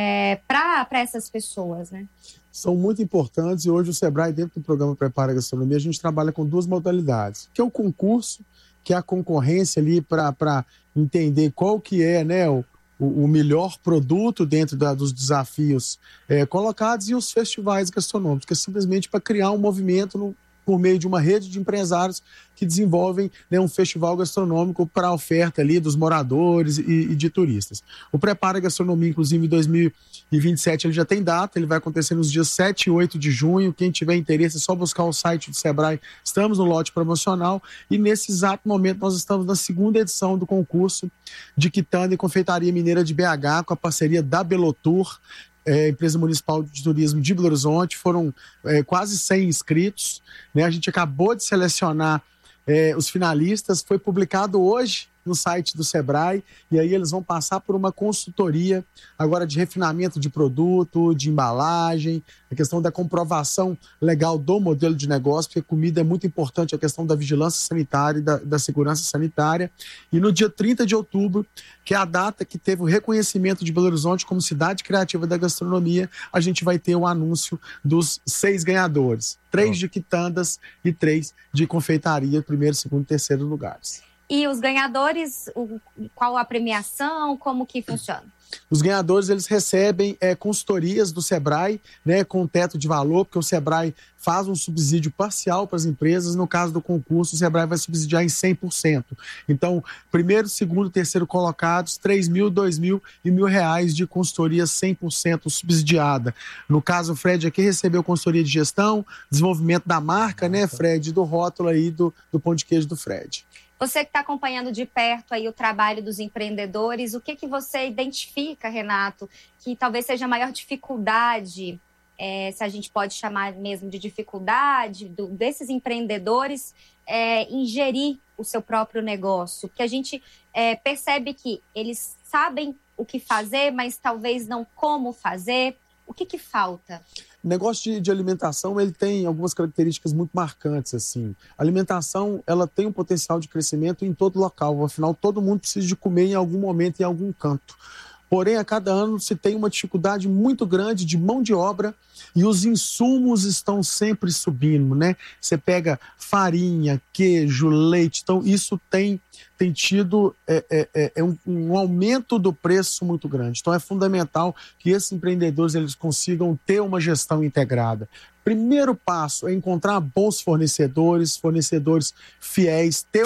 para essas pessoas, né? São muito importantes e hoje o Sebrae, dentro do programa Prepara Gastronomia, a gente trabalha com duas modalidades, que é o concurso, que é a concorrência ali para entender qual que é, né, o melhor produto dentro dos desafios colocados, e os festivais gastronômicos, que é simplesmente para criar um movimento por meio de uma rede de empresários que desenvolvem, né, um festival gastronômico para a oferta ali dos moradores e de turistas. O Prepara Gastronomia, inclusive, em 2027, ele já tem data, ele vai acontecer nos dias 7 e 8 de junho. Quem tiver interesse é só buscar o site do Sebrae, estamos no lote promocional, e nesse exato momento nós estamos na segunda edição do concurso de quitanda e confeitaria mineira de BH, com a parceria da Belotour, empresa municipal de turismo de Belo Horizonte. Foram quase 100 inscritos, né? A gente acabou de selecionar os finalistas, foi publicado hoje no site do Sebrae, e aí eles vão passar por uma consultoria agora de refinamento de produto, de embalagem, a questão da comprovação legal do modelo de negócio, porque comida é muito importante, a questão da vigilância sanitária e da segurança sanitária. E no dia 30 de outubro, que é a data que teve o reconhecimento de Belo Horizonte como cidade criativa da gastronomia, a gente vai ter o anúncio dos 6 ganhadores, 3 de quitandas e 3 de confeitaria, primeiro, segundo e terceiro lugares. E os ganhadores, qual a premiação, como que funciona? Os ganhadores, eles recebem consultorias do Sebrae, né, com teto de valor, porque o Sebrae faz um subsídio parcial para as empresas. No caso do concurso, o Sebrae vai subsidiar em 100%. Então, primeiro, segundo, terceiro colocados, R$3.000, R$2.000 e R$1.000 de consultoria 100% subsidiada. No caso, o Fred aqui recebeu consultoria de gestão, desenvolvimento da marca, né, Fred, do rótulo aí do pão de queijo do Fred. Você que está acompanhando de perto aí o trabalho dos empreendedores, o que você identifica, Renato, que talvez seja a maior dificuldade, se a gente pode chamar mesmo de dificuldade, desses empreendedores em gerir o seu próprio negócio? Porque a gente percebe que eles sabem o que fazer, mas talvez não como fazer. O que falta? O negócio de alimentação, ele tem algumas características muito marcantes, assim. A alimentação, ela tem um potencial de crescimento em todo local. Afinal, todo mundo precisa de comer em algum momento, em algum canto. Porém, a cada ano se tem uma dificuldade muito grande de mão de obra e os insumos estão sempre subindo, né? Você pega farinha, queijo, leite, então isso tem tido um aumento do preço muito grande. Então é fundamental que esses empreendedores eles consigam ter uma gestão integrada. Primeiro passo é encontrar bons fornecedores fiéis, ter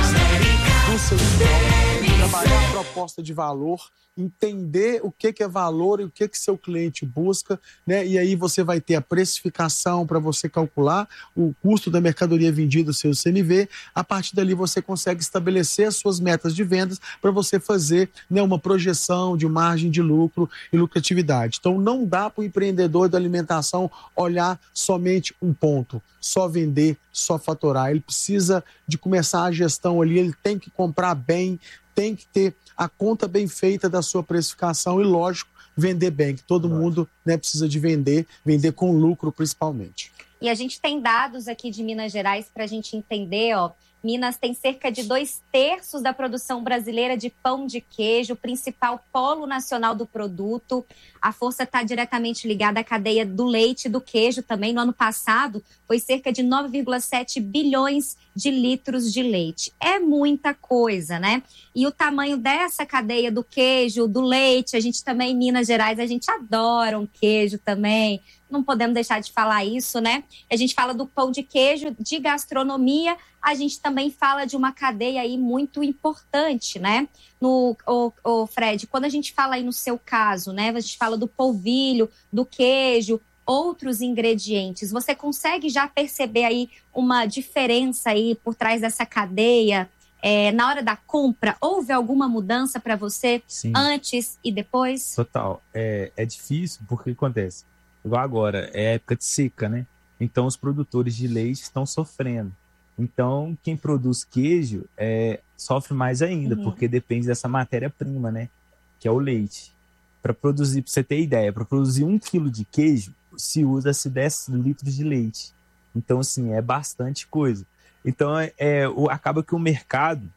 uma seu trabalhar a proposta de valor, entender o que é valor e o que seu cliente busca, né? E aí você vai ter a precificação para você calcular o custo da mercadoria vendida, o seu CMV. A partir dali você consegue estabelecer as suas metas de vendas para você fazer, né, uma projeção de margem de lucro e lucratividade. Então não dá para o empreendedor da alimentação olhar somente um ponto, só vender, só faturar. Ele precisa de começar a gestão ali, ele tem que comprar bem, tem que ter a conta bem feita da sua precificação e, lógico, vender bem, que todo mundo, né, precisa de vender com lucro principalmente. E a gente tem dados aqui de Minas Gerais para a gente entender, Minas tem cerca de 2/3 da produção brasileira de pão de queijo, principal polo nacional do produto. A força está diretamente ligada à cadeia do leite e do queijo também. No ano passado, foi cerca de 9,7 bilhões de litros de leite. É muita coisa, né? E o tamanho dessa cadeia do queijo, do leite, a gente também, em Minas Gerais, a gente adora um queijo também. Não podemos deixar de falar isso, né? A gente fala do pão de queijo, de gastronomia, a gente também fala de uma cadeia aí muito importante, né? Fred, quando a gente fala aí no seu caso, né? A gente fala do polvilho, do queijo, outros ingredientes. Você consegue já perceber aí uma diferença aí por trás dessa cadeia? Na hora da compra, houve alguma mudança para você? Sim. Antes e depois? Total. É difícil porque acontece. Igual agora, é época de seca, né? Então, os produtores de leite estão sofrendo. Então, quem produz queijo sofre mais ainda, porque depende dessa matéria-prima, né? Que é o leite. Para produzir, para você ter ideia, para produzir 1 quilo de queijo, se usa-se 10 litros de leite. Então, assim, é bastante coisa. Então, acaba que o mercado,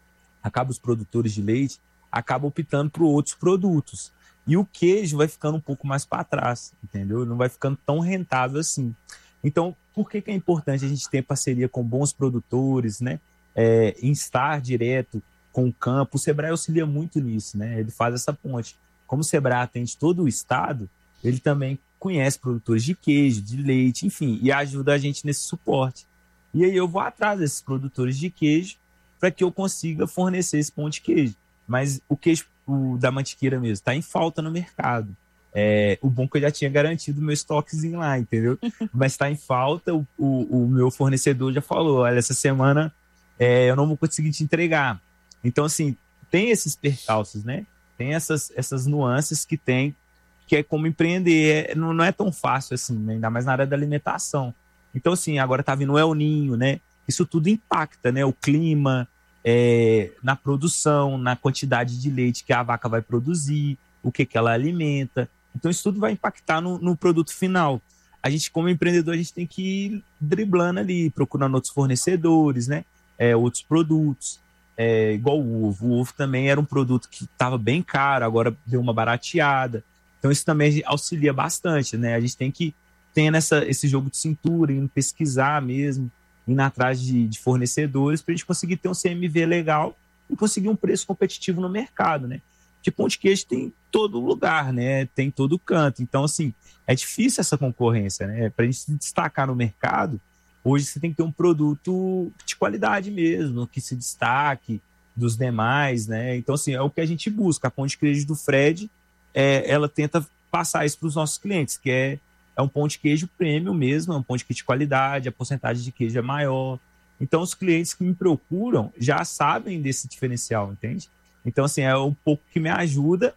os produtores de leite, acabam optando por outros produtos. E o queijo vai ficando um pouco mais para trás, entendeu? Não vai ficando tão rentável assim. Então, por que é importante a gente ter parceria com bons produtores, né? Em estar direto com o campo? O Sebrae auxilia muito nisso, né? Ele faz essa ponte. Como o Sebrae atende todo o estado, ele também conhece produtores de queijo, de leite, enfim, e ajuda a gente nesse suporte. E aí eu vou atrás desses produtores de queijo para que eu consiga fornecer esse pão de queijo. Mas o queijo da Mantiqueira mesmo está em falta no mercado. O bom que eu já tinha garantido o meu estoquezinho lá, entendeu? Mas está em falta, o meu fornecedor já falou, olha, essa semana eu não vou conseguir te entregar. Então, assim, tem esses percalços, né? Tem essas nuances que é como empreender. Não é tão fácil assim, né? Ainda mais na área da alimentação. Então, assim, agora tá vindo o El Ninho, né? Isso tudo impacta, né? O clima, na produção, na quantidade de leite que a vaca vai produzir, o que ela alimenta. Então, isso tudo vai impactar no produto final. A gente, como empreendedor, a gente tem que ir driblando ali, procurando outros fornecedores, né? Outros produtos. Igual o ovo. O ovo também era um produto que estava bem caro, agora deu uma barateada. Então, isso também auxilia bastante, né? A gente tem que ter esse jogo de cintura, indo pesquisar mesmo, indo atrás de fornecedores para a gente conseguir ter um CMV legal e conseguir um preço competitivo no mercado, né? Porque pão de queijo tem em todo lugar, né? Tem em todo canto. Então, assim, é difícil essa concorrência, né? Para a gente se destacar no mercado, hoje você tem que ter um produto de qualidade mesmo, que se destaque dos demais, né? Então, assim, é o que a gente busca. A pão de queijo do Fred, ela tenta passar isso para os nossos clientes, que é um pão de queijo premium mesmo, é um pão de queijo de qualidade, a porcentagem de queijo é maior. Então, os clientes que me procuram já sabem desse diferencial, entende? Então, assim, é um pouco que me ajuda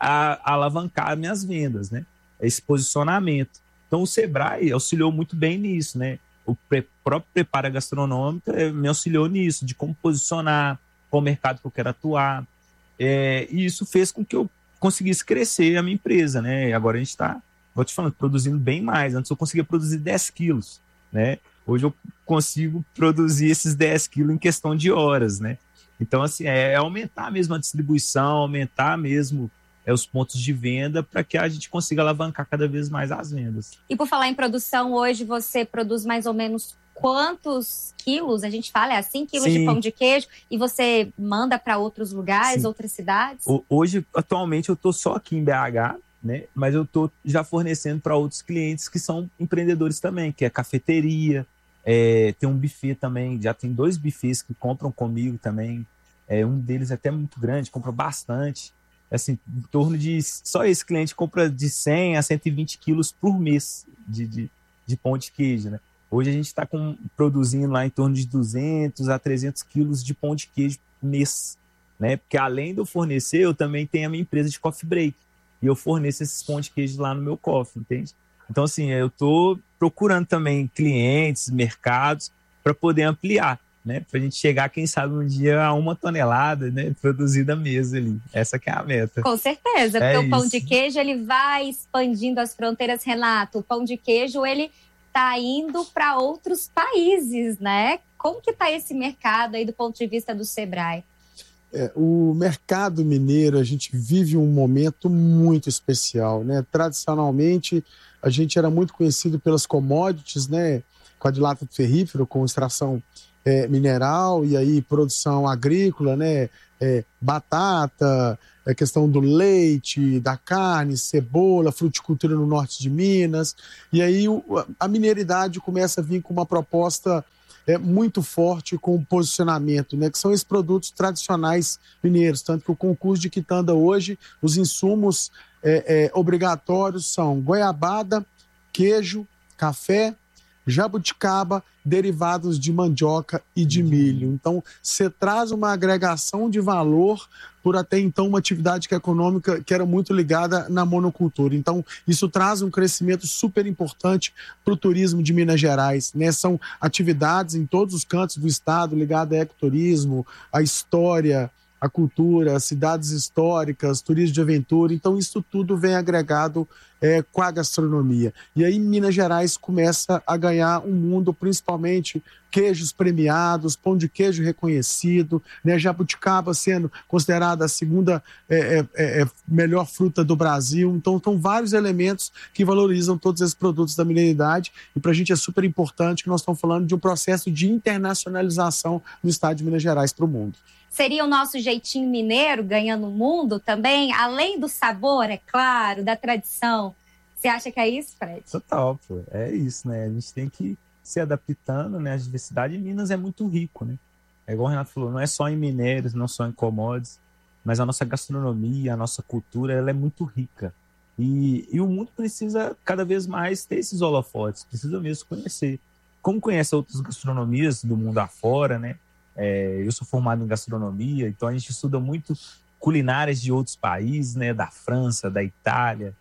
a alavancar minhas vendas, né? Esse posicionamento. Então, o Sebrae auxiliou muito bem nisso, né? O próprio Prepara Gastronômica me auxiliou nisso, de como posicionar, qual mercado que eu quero atuar. E isso fez com que eu conseguisse crescer a minha empresa, né? Agora a gente está, vou te falando, produzindo bem mais. Antes eu conseguia produzir 10 quilos, né? Hoje eu consigo produzir esses 10 quilos em questão de horas, né? Então, assim, aumentar mesmo a distribuição, aumentar mesmo os pontos de venda para que a gente consiga alavancar cada vez mais as vendas. E por falar em produção, hoje você produz mais ou menos quantos quilos? A gente fala, 5 quilos Sim. de pão de queijo e você manda para outros lugares, Sim. outras cidades? Hoje, atualmente, eu estou só aqui em BH, né? Mas eu estou já fornecendo para outros clientes que são empreendedores também, que é cafeteria, tem um buffet também, já tem 2 buffets que compram comigo também. Um deles é até muito grande, compra bastante. Assim, em torno de... Só esse cliente compra de 100 a 120 quilos por mês de pão de queijo, né? Hoje a gente está produzindo lá em torno de 200 a 300 quilos de pão de queijo mês, né? Porque além de eu fornecer, eu também tenho a minha empresa de coffee break. E eu forneço esses pão de queijo lá no meu coffee, entende? Então, assim, eu estou procurando também clientes, mercados, para poder ampliar, né? Para a gente chegar, quem sabe, um dia a 1 tonelada, né? Produzida mesmo ali. Essa que é a meta. Com certeza, porque o pão de queijo, ele vai expandindo as fronteiras, Renato. O pão de queijo, ele está indo para outros países, né? Como que está esse mercado aí do ponto de vista do Sebrae? O mercado mineiro, a gente vive um momento muito especial, né? Tradicionalmente, a gente era muito conhecido pelas commodities, né? Quadrilátero ferrífero, com extração mineral, e aí produção agrícola, né? Batata, a questão do leite, da carne, cebola, fruticultura no norte de Minas. E aí a mineridade começa a vir com uma proposta muito forte, com um posicionamento, né? Que são esses produtos tradicionais mineiros. Tanto que o concurso de quitanda hoje, os insumos obrigatórios são goiabada, queijo, café, jabuticaba, derivados de mandioca e de milho. Então, você traz uma agregação de valor por até então uma atividade econômica que era muito ligada na monocultura. Então, isso traz um crescimento super importante para o turismo de Minas Gerais, né? São atividades em todos os cantos do estado ligadas a ecoturismo, a história, a cultura, cidades históricas, turismo de aventura. Então, isso tudo vem agregado com a gastronomia. E aí, Minas Gerais começa a ganhar um mundo, principalmente queijos premiados, pão de queijo reconhecido, né? Jabuticaba sendo considerada a segunda melhor fruta do Brasil. Então, são vários elementos que valorizam todos esses produtos da mineiridade. E para a gente é super importante que nós estamos falando de um processo de internacionalização no estado de Minas Gerais para o mundo. Seria o nosso jeitinho mineiro ganhando o mundo também? Além do sabor, é claro, da tradição. Você acha que é isso, Fred? Total, pô. É isso, né? A gente tem que se adaptando, né? A diversidade em Minas é muito rico, né? É igual o Renato falou, não é só em minérios, não só em commodities, mas a nossa gastronomia, a nossa cultura, ela é muito rica. E o mundo precisa cada vez mais ter esses holofotes, precisa mesmo conhecer. Como conhece outras gastronomias do mundo afora, né? Eu sou formado em gastronomia, então a gente estuda muito culinárias de outros países, né? Da França, da Itália,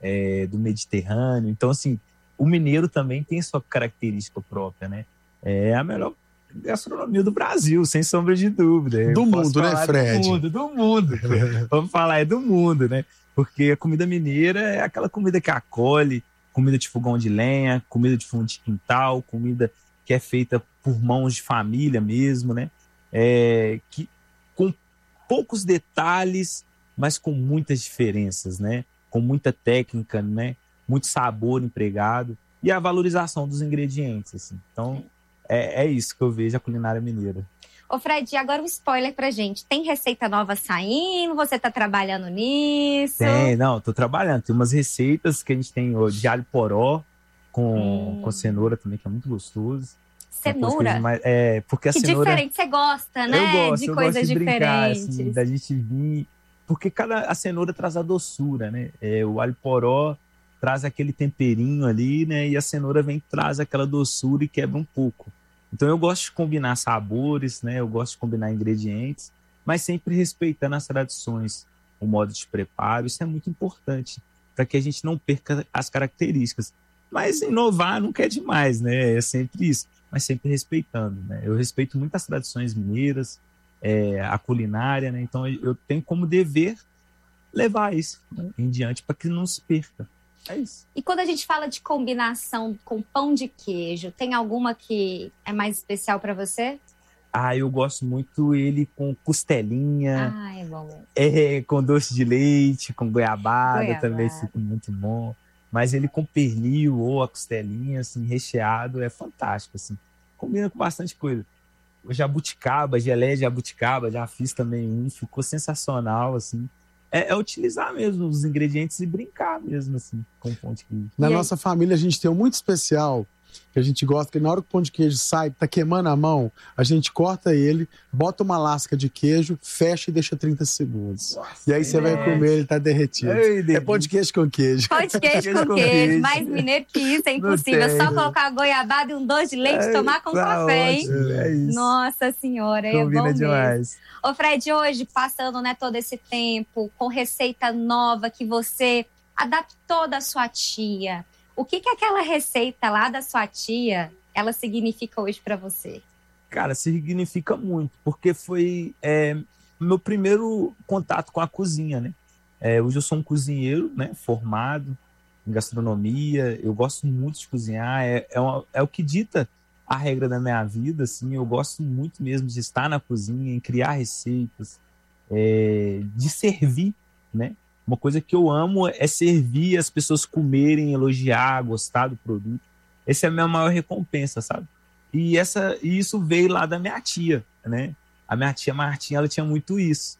do Mediterrâneo. Então, assim, o mineiro também tem sua característica própria, né? É a melhor gastronomia do Brasil, sem sombra de dúvida. Do mundo, né, Fred? Do mundo. Vamos falar, do mundo, né? Porque a comida mineira é aquela comida que acolhe, comida de fogão de lenha, comida de fundo de quintal, comida que é feita por mãos de família mesmo, né? Que, com poucos detalhes, mas com muitas diferenças, né? Com muita técnica, né? Muito sabor empregado e a valorização dos ingredientes, assim. Então, é isso que eu vejo a culinária mineira. Ô Fred, agora um spoiler pra gente. Tem receita nova saindo? Você tá trabalhando nisso? Tô trabalhando. Tem umas receitas que a gente tem de alho poró, com cenoura também, que é muito gostoso. Cenoura? Porque a que cenoura... diferente, você gosta, né? Eu gosto de coisas de brincar, diferentes. assim, da gente vir... Porque a cenoura traz a doçura, né? O alho poró traz aquele temperinho ali, né? E a cenoura traz aquela doçura e quebra um pouco. Então eu gosto de combinar sabores, né? Eu gosto de combinar ingredientes, mas sempre respeitando as tradições, o modo de preparo. Isso é muito importante para que a gente não perca as características. Mas inovar nunca é demais, né? É sempre isso, mas sempre respeitando, né? Eu respeito muito as tradições mineiras, a culinária, né? Então eu tenho como dever levar isso, né, em diante para que não se perca. É isso. E quando a gente fala de combinação com pão de queijo, tem alguma que é mais especial para você? Eu gosto muito ele com costelinha. É bom. Com doce de leite, com goiabada também fica muito bom. Mas ele com pernil ou a costelinha, assim, recheado, é fantástico, assim. Combina com bastante coisa. O jabuticaba, geleia de jabuticaba, já fiz também ficou sensacional, assim. Utilizar mesmo os ingredientes e brincar mesmo, assim, com o pão de queijo. Na nossa família, a gente tem um muito especial, que a gente gosta, que na hora que o pão de queijo sai, tá queimando a mão, a gente corta ele, bota uma lasca de queijo, fecha e deixa 30 segundos. Nossa, e aí você vai comer, ele tá derretido. É pão de queijo com queijo. Pão de queijo com queijo. Mais mineiro que isso é impossível. É só colocar goiabada e um doce de leite e tomar com café, hein? É isso. Nossa senhora, combina é bom demais. mesmo. Ô Fred, hoje, passando, né, todo esse tempo, com receita nova que você adaptou da sua tia, o que aquela receita lá da sua tia, ela significa hoje para você? Cara, significa muito, porque foi meu primeiro contato com a cozinha, né? Hoje eu sou um cozinheiro, né, formado em gastronomia, eu gosto muito de cozinhar, é o que dita a regra da minha vida, assim, eu gosto muito mesmo de estar na cozinha, em criar receitas, de servir, né? Uma coisa que eu amo é servir, as pessoas comerem, elogiar, gostar do produto. Essa é a minha maior recompensa, sabe? E isso veio lá da minha tia, né? A minha tia Martinha, ela tinha muito isso,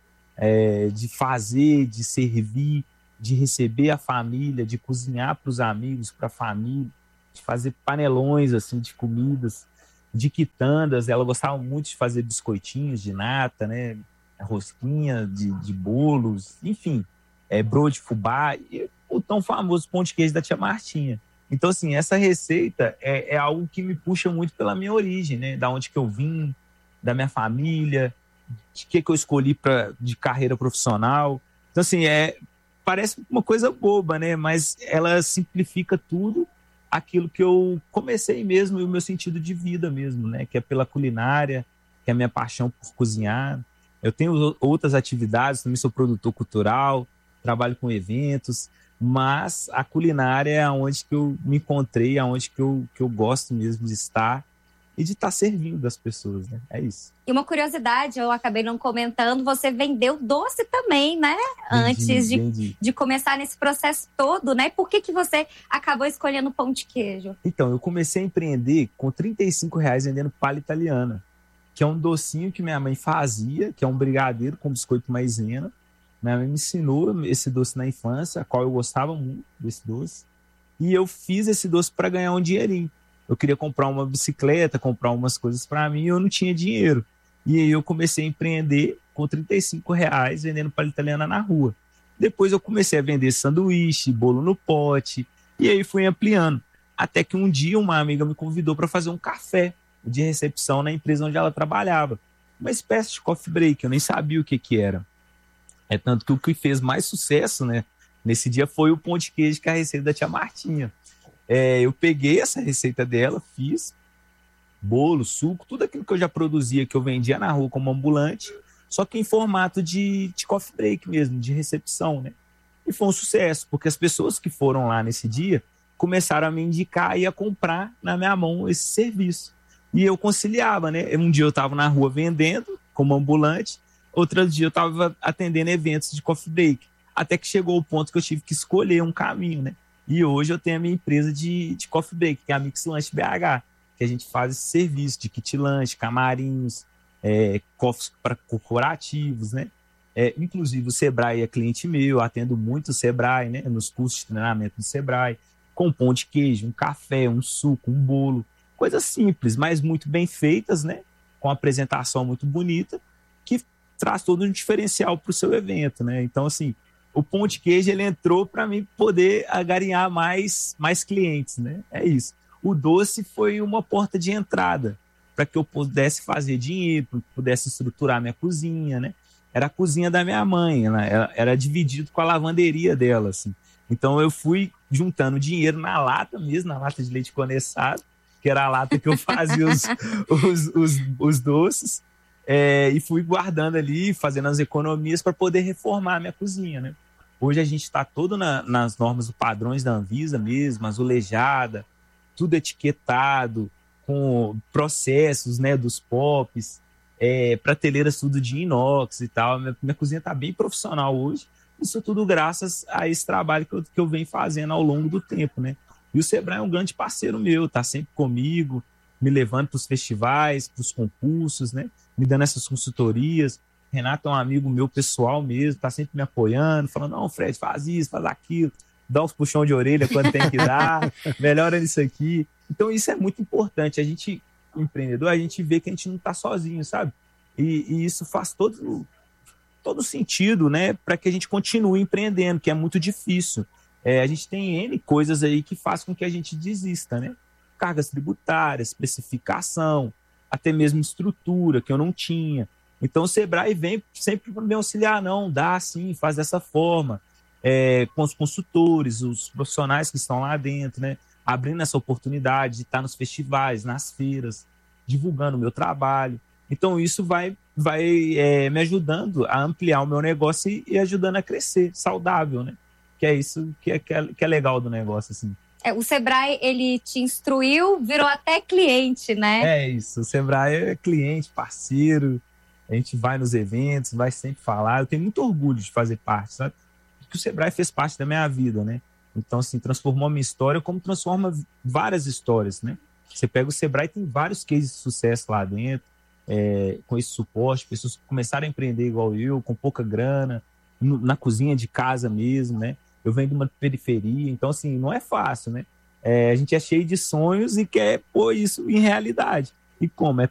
de fazer, de servir, de receber a família, de cozinhar para os amigos, para a família, de fazer panelões assim, de comidas, de quitandas. Ela gostava muito de fazer biscoitinhos de nata, né? Rosquinha de bolos, enfim, broa de fubá, e o tão famoso pão de queijo da tia Martinha. Então, assim, essa receita é algo que me puxa muito pela minha origem, né? Da onde que eu vim, da minha família, de que eu escolhi de carreira profissional. Então, assim, parece uma coisa boba, né? Mas ela simplifica tudo aquilo que eu comecei mesmo, e o meu sentido de vida mesmo, né? Que é pela culinária, que é a minha paixão por cozinhar. Eu tenho outras atividades, também sou produtor cultural, trabalho com eventos, mas a culinária é onde que eu me encontrei, é onde que eu gosto mesmo de estar e de estar servindo as pessoas, né? É isso. E uma curiosidade, eu acabei não comentando, você vendeu doce também, né? Antes de começar nesse processo todo, né? Por que você acabou escolhendo pão de queijo? Então, eu comecei a empreender com R$35 vendendo palha italiana, que é um docinho que minha mãe fazia, que é um brigadeiro com biscoito maisena. Minha mãe me ensinou esse doce na infância, a qual eu gostava muito desse doce. E eu fiz esse doce para ganhar um dinheirinho. Eu queria comprar uma bicicleta, comprar umas coisas para mim, e eu não tinha dinheiro. E aí eu comecei a empreender com R$35 vendendo palha italiana na rua. Depois eu comecei a vender sanduíche, bolo no pote, e aí fui ampliando. Até que um dia uma amiga me convidou para fazer um café de recepção na empresa onde ela trabalhava. Uma espécie de coffee break, eu nem sabia o que era. É tanto que o que fez mais sucesso, né, nesse dia foi o pão de queijo, que é a receita da tia Martinha. Eu peguei essa receita dela, fiz bolo, suco, tudo aquilo que eu já produzia, que eu vendia na rua como ambulante, só que em formato de coffee break mesmo, de recepção, né? E foi um sucesso, porque as pessoas que foram lá nesse dia começaram a me indicar e a comprar na minha mão esse serviço. E eu conciliava, né? Um dia eu estava na rua vendendo como ambulante, outro dia eu estava atendendo eventos de coffee break. Até que chegou o ponto que eu tive que escolher um caminho, né? E hoje eu tenho a minha empresa de coffee break, que é a Mix Lanche BH, que a gente faz esse serviço de kit lanche, camarinhos, coffees para corporativos, né? Inclusive o Sebrae é cliente meu, eu atendo muito o Sebrae, né? Nos cursos de treinamento do Sebrae, com pão de queijo, um café, um suco, um bolo. Coisas simples, mas muito bem feitas, né? Com apresentação muito bonita, que traz todo um diferencial para o seu evento, né? Então, assim, o pão de queijo, ele entrou para mim poder agariar mais clientes, né? É isso. O doce foi uma porta de entrada para que eu pudesse fazer dinheiro, para que eu pudesse estruturar minha cozinha, né? Era a cozinha da minha mãe, era dividido com a lavanderia dela, assim. Então, eu fui juntando dinheiro na lata mesmo, na lata de leite condensado, que era a lata que eu fazia os doces, e fui guardando ali, fazendo as economias para poder reformar a minha cozinha, né? Hoje a gente está todo nas normas e padrões da Anvisa mesmo, azulejada, tudo etiquetado, com processos, né, dos POPs, prateleiras tudo de inox e tal. Minha cozinha está bem profissional hoje, isso tudo graças a esse trabalho que eu venho fazendo ao longo do tempo, né? E o Sebrae é um grande parceiro meu, tá sempre comigo, me levando para os festivais, para os concursos, né? Me dando essas consultorias. Renato é um amigo meu pessoal mesmo, tá sempre me apoiando, falando, não, Fred, faz isso, faz aquilo, dá uns puxão de orelha quando tem que dar, melhora nisso aqui. Então isso é muito importante. A gente, empreendedor, a gente vê que a gente não tá sozinho, sabe? E isso faz todo sentido, né? Para que a gente continue empreendendo, que é muito difícil. A gente tem N coisas aí que faz com que a gente desista, né? Cargas tributárias, especificação, até mesmo estrutura que eu não tinha. Então o Sebrae vem sempre para me auxiliar, não, dá sim, faz dessa forma, com os consultores, os profissionais que estão lá dentro, né? Abrindo essa oportunidade de estar nos festivais, nas feiras, divulgando o meu trabalho. Então isso vai me ajudando a ampliar o meu negócio e ajudando a crescer, saudável, né? Que é isso que é legal do negócio, assim. O Sebrae, ele te instruiu, virou até cliente, né? É isso, o Sebrae é cliente, parceiro, a gente vai nos eventos, vai sempre falar. Eu tenho muito orgulho de fazer parte, sabe? Porque o Sebrae fez parte da minha vida, né? Então, assim, transformou a minha história como transforma várias histórias, né? Você pega o Sebrae, tem vários cases de sucesso lá dentro, com esse suporte, pessoas que começaram a empreender igual eu, com pouca grana, na cozinha de casa mesmo, né? Eu venho de uma periferia, então, assim, não é fácil, né? A gente é cheio de sonhos e quer pôr isso em realidade. E como? É